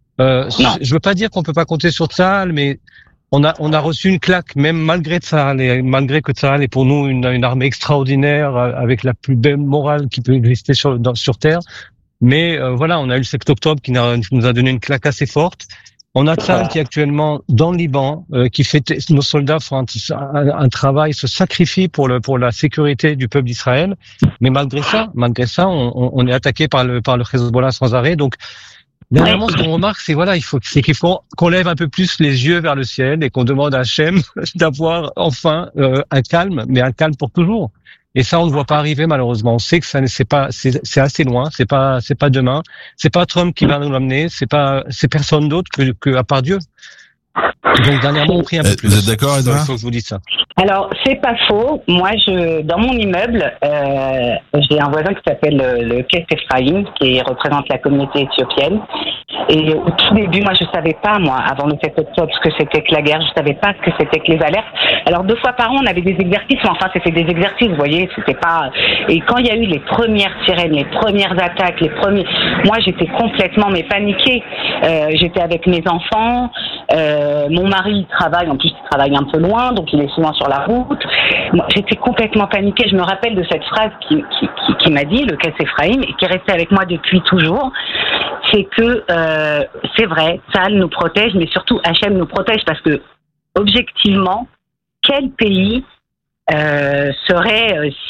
Je veux pas dire qu'on peut pas compter sur Tsahal, mais on a reçu une claque, même malgré Tsahal, et malgré que Tsahal est pour nous une armée extraordinaire avec la plus belle morale qui peut exister sur Terre. Mais voilà, on a eu le 7 octobre qui nous a donné une claque assez forte. On a Tsahal qui est actuellement dans le Liban, qui fait nos soldats font un travail, se sacrifient pour la sécurité du peuple d'Israël. Mais malgré ça, on est attaqué par le Hezbollah sans arrêt. Donc dernièrement, ce qu'on remarque, c'est qu'il faut qu'on lève un peu plus les yeux vers le ciel et qu'on demande à Hachem d'avoir enfin un calme, mais un calme pour toujours. Et ça, on ne voit pas arriver malheureusement. On sait que c'est assez loin. C'est pas demain. C'est pas Trump qui va nous l'amener. C'est personne d'autre que à part Dieu. Donc dernièrement, on prie un peu plus. Vous êtes d'accord, Edva? Il faut que je vous dise ça. Alors, c'est pas faux. Moi, dans mon immeuble, j'ai un voisin qui s'appelle le Kef Ephraim, qui représente la communauté éthiopienne. Et au tout début, moi, je savais pas, avant le 7 octobre, ce que c'était que la guerre. Je savais pas ce que c'était que les alertes. Alors, 2 fois par an, on avait des exercices. Enfin, c'était des exercices, vous voyez. C'était pas. Et quand il y a eu les premières sirènes, les premières attaques, moi, j'étais complètement paniquée. J'étais avec mes enfants. Mon mari travaille un peu loin, donc il est souvent sur la route. Moi, j'étais complètement paniquée. Je me rappelle de cette phrase qui m'a dit, le Qess Ephraim, et qui est restée avec moi depuis toujours. C'est que c'est vrai, Tsahal nous protège, mais surtout Hachem nous protège, parce que objectivement, quel pays serait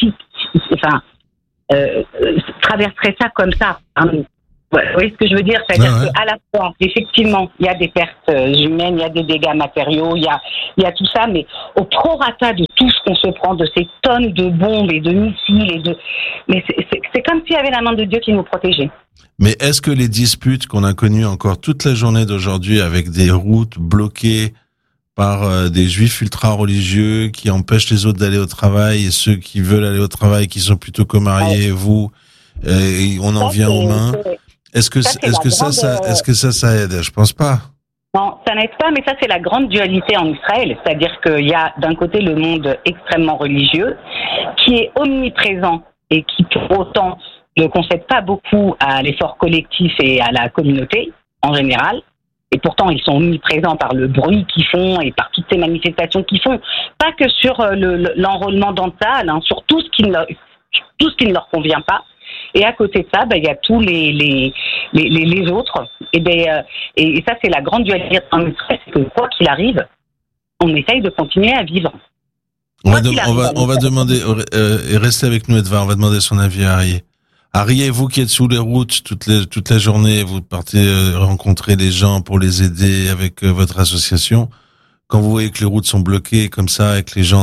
traverserait ça comme ça, hein. Vous voyez ce que je veux dire? C'est-à-dire qu'à la fois, effectivement, il y a des pertes humaines, il y a des dégâts matériaux, il y a tout ça, mais au prorata de tout ce qu'on se prend, de ces tonnes de bombes et de missiles mais c'est comme s'il y avait la main de Dieu qui nous protégeait. Mais est-ce que les disputes qu'on a connues encore toute la journée d'aujourd'hui, avec des routes bloquées par des juifs ultra-religieux qui empêchent les autres d'aller au travail, et ceux qui veulent aller au travail, qui sont plutôt co-mariés, vous, et on en vient aux mains. Est-ce que ça aide? Je pense pas. Non, ça n'aide pas, mais ça c'est la grande dualité en Israël. C'est-à-dire qu'il y a d'un côté le monde extrêmement religieux, qui est omniprésent et qui pour autant ne concède pas beaucoup à l'effort collectif et à la communauté en général. Et pourtant, ils sont omniprésents par le bruit qu'ils font et par toutes ces manifestations qu'ils font. Pas que sur l'enrôlement dans Tsahal, hein, sur tout ce qui ne leur convient pas. Et à côté de ça, il y a tous les autres. Et ça, c'est la grande dualité en Israël, c'est que quoi qu'il arrive, on essaye de continuer à vivre. On va demander, et restez avec nous, Edva, on va demander son avis à Arié. Arié, vous qui êtes sous les routes toute la journée, vous partez rencontrer les gens pour les aider avec votre association. Quand vous voyez que les routes sont bloquées comme ça et que les gens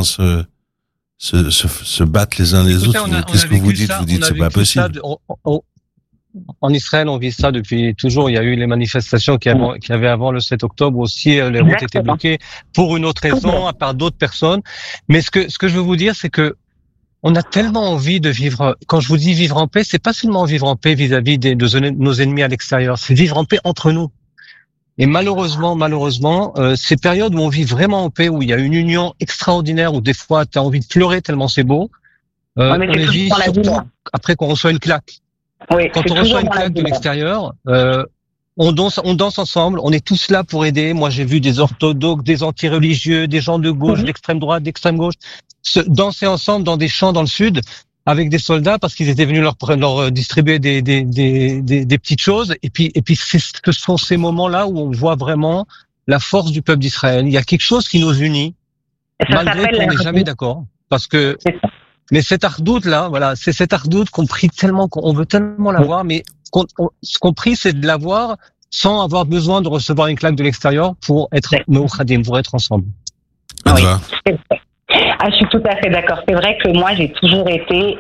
se battent les uns les autres, qu'est-ce que vous dites? Vous dites c'est pas possible. En Israël, on vit ça depuis toujours. Il y a eu les manifestations qu'il y avait avant le 7 octobre aussi. Les routes étaient bloquées pour une autre raison, à part d'autres personnes. Mais ce que je veux vous dire, c'est que on a tellement envie de vivre. Quand je vous dis vivre en paix, c'est pas seulement vivre en paix vis-à-vis de nos ennemis à l'extérieur. C'est vivre en paix entre nous. Et malheureusement, ces périodes où on vit vraiment en paix, où il y a une union extraordinaire, où des fois tu as envie de pleurer tellement c'est beau, on les vit surtout après qu'on reçoit une claque. Oui, quand on reçoit une claque de l'extérieur, on danse ensemble, on est tous là pour aider. Moi, j'ai vu des orthodoxes, des anti-religieux, des gens de gauche, d'extrême droite, d'extrême gauche, se danser ensemble dans des champs dans le sud avec des soldats parce qu'ils étaient venus leur distribuer des petites choses. Et puis ce sont ces moments-là où on voit vraiment la force du peuple d'Israël. Il y a quelque chose qui nous unit, malgré qu'on n'est jamais d'accord, parce que. Mais cette ardoute là, voilà, c'est cette ardoute qu'on prie tellement, qu'on veut tellement l'avoir, mais ce qu'on prie, c'est de l'avoir sans avoir besoin de recevoir une claque de l'extérieur pour être meuchadim, pour être ensemble. Oui. Je suis tout à fait d'accord. C'est vrai que moi, j'ai toujours été.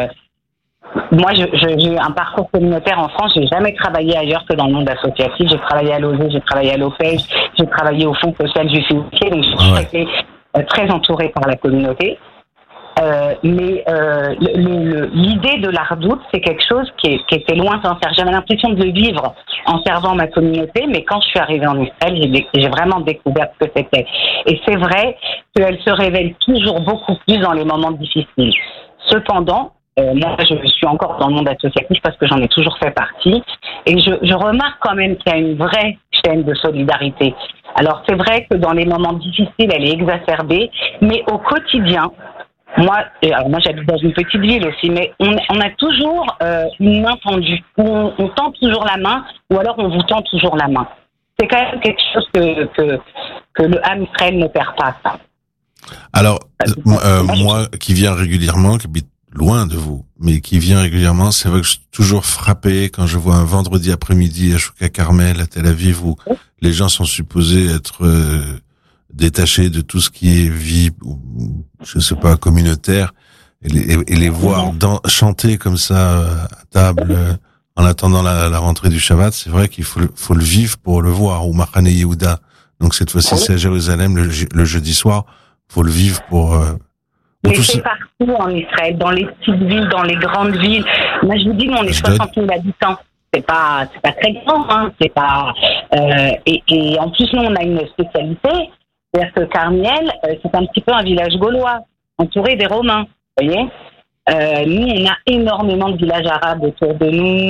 J'ai eu un parcours communautaire en France. J'ai jamais travaillé ailleurs que dans le monde associatif. J'ai travaillé à l'OSE, j'ai travaillé à l'OPEJ, j'ai travaillé au Fonds social juif unifié. Donc, j'ai toujours été très entourée par la communauté. Mais l'idée de l'ardoute, c'est quelque chose qui était loin d'en faire. J'avais l'impression de le vivre en servant ma communauté, mais quand je suis arrivée en Israël, j'ai vraiment découvert ce que c'était. Et c'est vrai qu'elle se révèle toujours beaucoup plus dans les moments difficiles. Cependant, moi, je suis encore dans le monde associatif parce que j'en ai toujours fait partie, et je remarque quand même qu'il y a une vraie chaîne de solidarité. Alors, c'est vrai que dans les moments difficiles, elle est exacerbée, mais au quotidien, moi j'habite dans une petite ville aussi, mais on a toujours une main tendue. On tend toujours la main, ou alors on vous tend toujours la main. C'est quand même quelque chose que le Ham Israël ne perd pas, ça. Alors, moi qui viens régulièrement, qui habite loin de vous, mais qui vient régulièrement, c'est vrai que je suis toujours frappé quand je vois un vendredi après-midi à Chouka Carmel, à Tel Aviv, où les gens sont supposés être détachés de tout ce qui est vie, je sais pas, communautaire, et les voir chanter comme ça à table en attendant la rentrée du Shabbat. C'est vrai qu'il faut le vivre pour le voir. Ou Machane Yehuda, donc cette fois-ci c'est à Jérusalem le jeudi soir. Faut le vivre pour. Mais c'est partout en Israël, dans les petites villes, dans les grandes villes. Moi je vous dis, on est 60 000 habitants. C'est pas très grand, hein. C'est pas. Et en plus nous on a une spécialité. C'est-à-dire que Carmiel, c'est un petit peu un village gaulois, entouré des Romains, vous voyez. Nous, on a énormément de villages arabes autour de nous.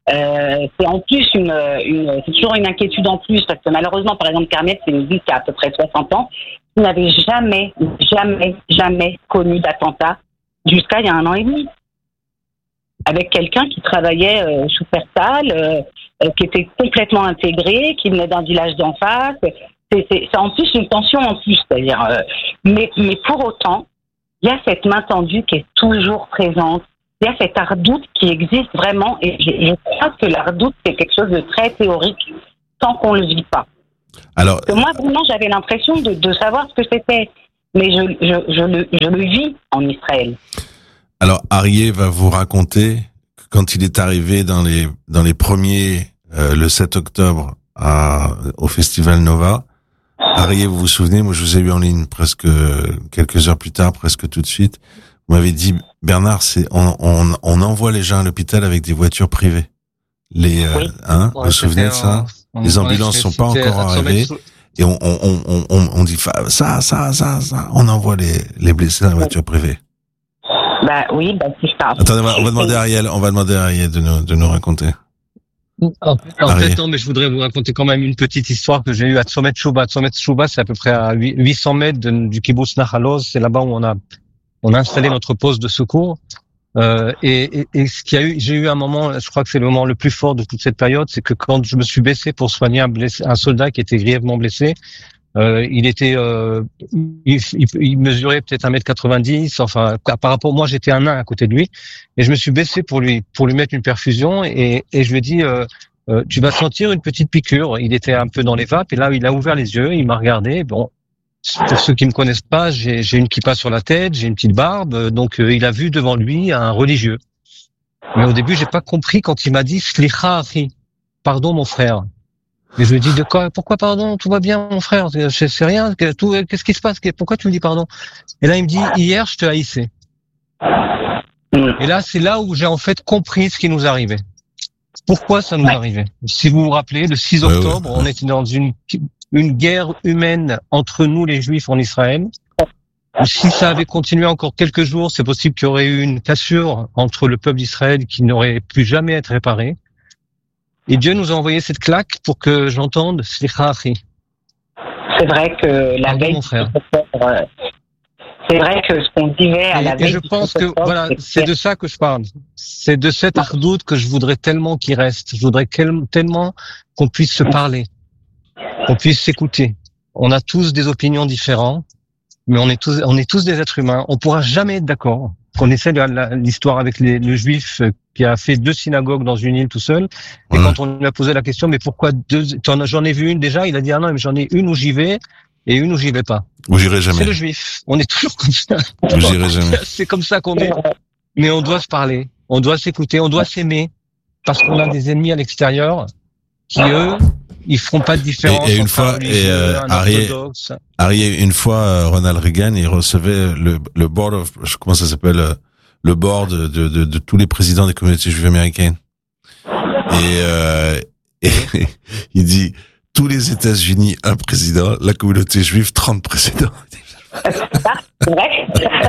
C'est en plus c'est toujours une inquiétude en plus, parce que malheureusement, par exemple, Carmel, c'est une ville qui a à peu près 60 ans, qui n'avait jamais connu d'attentat jusqu'à il y a 1 an et demi. Avec quelqu'un qui travaillait sous Pertal, qui était complètement intégré, qui venait d'un village d'en face. C'est en plus une tension en plus, c'est-à-dire. Mais pour autant, il y a cette main tendue qui est toujours présente. Il y a cette ardoute qui existe vraiment, et je crois que l'ardoute, c'est quelque chose de très théorique, tant qu'on le vit pas. Alors, moi, vraiment, j'avais l'impression de savoir ce que c'était, mais je le vis en Israël. Alors, Arié va vous raconter que quand il est arrivé dans les premiers, le 7 octobre, au Festival Nova, Arié, vous vous souvenez, moi je vous ai eu en ligne presque quelques heures plus tard, presque tout de suite. Vous m'avez dit, Bernard, on envoie les gens à l'hôpital avec des voitures privées. Vous vous souvenez de ça? Les ambulances sont pas encore arrivées. Et on dit, ça, on envoie les blessés dans la voiture privée. Oui, c'est ça. Attendez, on va demander à Ariel de nous raconter. En fait, non, mais je voudrais vous raconter quand même une petite histoire que j'ai eue à Tzomet Chouba. Tzomet Chouba, c'est à peu près à 800 mètres du kibbutz Nachaloz. C'est là-bas où on a installé notre poste de secours. Et j'ai eu un moment, je crois que c'est le moment le plus fort de toute cette période, c'est que quand je me suis baissé pour soigner un soldat qui était grièvement blessé, il mesurait peut-être 1m90, enfin, par rapport, moi j'étais un nain à côté de lui, et je me suis baissé pour lui mettre une perfusion, et je lui ai dit, tu vas sentir une petite piqûre. Il était un peu dans les vapes, et là il a ouvert les yeux, il m'a regardé. Bon, pour ceux qui me connaissent pas, j'ai une kippa sur la tête, j'ai une petite barbe, donc il a vu devant lui un religieux. Mais au début j'ai pas compris quand il m'a dit Slicha Achi, pardon mon frère. Et je lui ai dit, pourquoi pardon? Tout va bien, mon frère. C'est rien. Qu'est-ce qui se passe? Pourquoi tu me dis pardon? Et là, il me dit, hier, je te haïssais. Et là, c'est là où j'ai en fait compris ce qui nous arrivait. Pourquoi ça nous arrivait? Si vous vous rappelez, le 6 octobre, on était dans une guerre humaine entre nous, les Juifs, en Israël. Si ça avait continué encore quelques jours, c'est possible qu'il y aurait eu une cassure entre le peuple d'Israël qui n'aurait pu jamais être réparé. Et Dieu nous a envoyé cette claque pour que j'entende Slicha Achi. C'est vrai que la veille, c'est vrai que ce qu'on disait à la veille. Et je pense que voilà, c'est de ça que je parle. C'est de cette ardoute que je voudrais tellement qu'il reste. Je voudrais tellement qu'on puisse se parler, qu'on puisse s'écouter. On a tous des opinions différentes, mais on est tous des êtres humains. On pourra jamais être d'accord. Qu'on essaie l'histoire avec le juif qui a fait 2 synagogues dans une île tout seul. Et quand on lui a posé la question, mais pourquoi 2? J'en ai vu une déjà. Il a dit, ah non, mais j'en ai une où j'y vais et une où j'y vais pas. Où j'irai jamais. C'est le juif. On est toujours comme ça. Où j'irai jamais. C'est comme ça qu'on est. Mais on doit se parler. On doit s'écouter. On doit s'aimer. Parce qu'on a des ennemis à l'extérieur qui, eux, ils feront pas de différence. Et une fois, Arié, une fois, Ronald Reagan, il recevait le board of, comment ça s'appelle, le board de tous les présidents des communautés juives américaines. Et il dit, tous les États-Unis, un président, la communauté juive, 30 présidents. C'est vrai.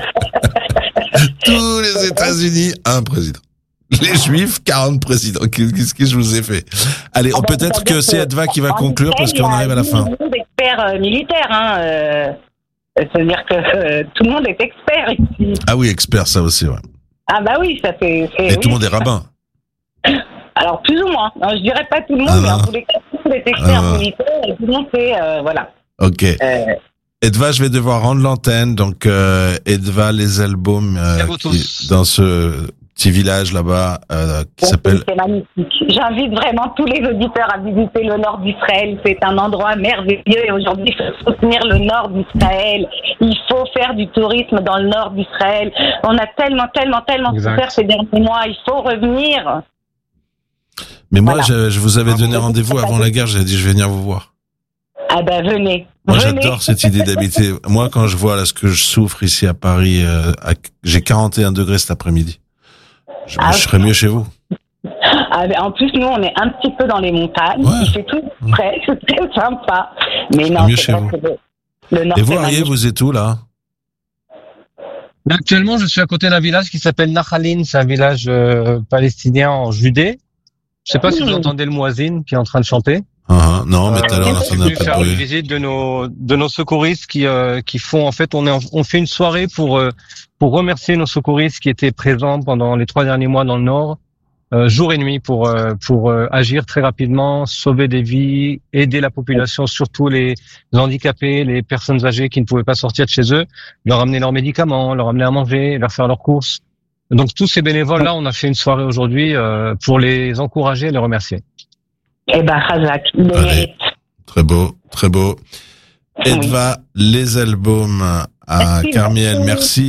Tous les États-Unis, un président. Les Juifs, 40 présidents. Qu'est-ce que je vous ai fait? Allez, peut-être que c'est Edva qui va conclure parce qu'on arrive à la fin. Tout le monde est expert militaire, hein. C'est-à-dire que tout le monde est expert ici. Ah oui, expert, ça aussi, ouais. Ah bah oui, ça fait. Et tout le monde est rabbin. Alors plus ou moins. Non, je dirais pas tout le monde, mais en tous les cas, tout le monde est expert militaire et tout le monde fait, voilà. Ok. Edva, je vais devoir rendre l'antenne. Donc, Edva Les Albums, dans ce petit village là-bas qui s'appelle... C'est magnifique. J'invite vraiment tous les auditeurs à visiter le nord d'Israël. C'est un endroit merveilleux et aujourd'hui, il faut soutenir le nord d'Israël. Il faut faire du tourisme dans le nord d'Israël. On a tellement souffert ces derniers mois. Il faut revenir. Mais moi, je vous avais donné rendez-vous avant la guerre. J'avais dit, je vais venir vous voir. Ah ben, venez. Moi, j'adore cette idée d'habiter. Moi, quand je vois là ce que je souffre ici à Paris, j'ai 41 degrés cet après-midi. Je serais mieux chez vous. Ah ben, en plus, nous, on est un petit peu dans les montagnes. Ouais. Il fait tout près. C'est très sympa. Mais non, mieux chez vous. Le nord. Et vous, Arié, vous êtes où là? Actuellement, je suis à côté d'un village qui s'appelle Nachalin. C'est un village palestinien en Judée. Je sais pas si vous entendez le muezzin qui est en train de chanter. Non, mais tout à l'heure, on entendait un peu de faire bruit. une visite de nos secouristes qui font, en fait, on fait une soirée pour remercier nos secouristes qui étaient présents pendant les 3 derniers mois dans le Nord, jour et nuit pour agir très rapidement, sauver des vies, aider la population, surtout les handicapés, les personnes âgées qui ne pouvaient pas sortir de chez eux, leur amener leurs médicaments, leur amener à manger, leur faire leurs courses. Donc tous ces bénévoles-là, on a fait une soirée aujourd'hui pour les encourager et les remercier. Eh ben, Razak, allez, très beau, très beau. Edva Les Albums à Carmiel, merci.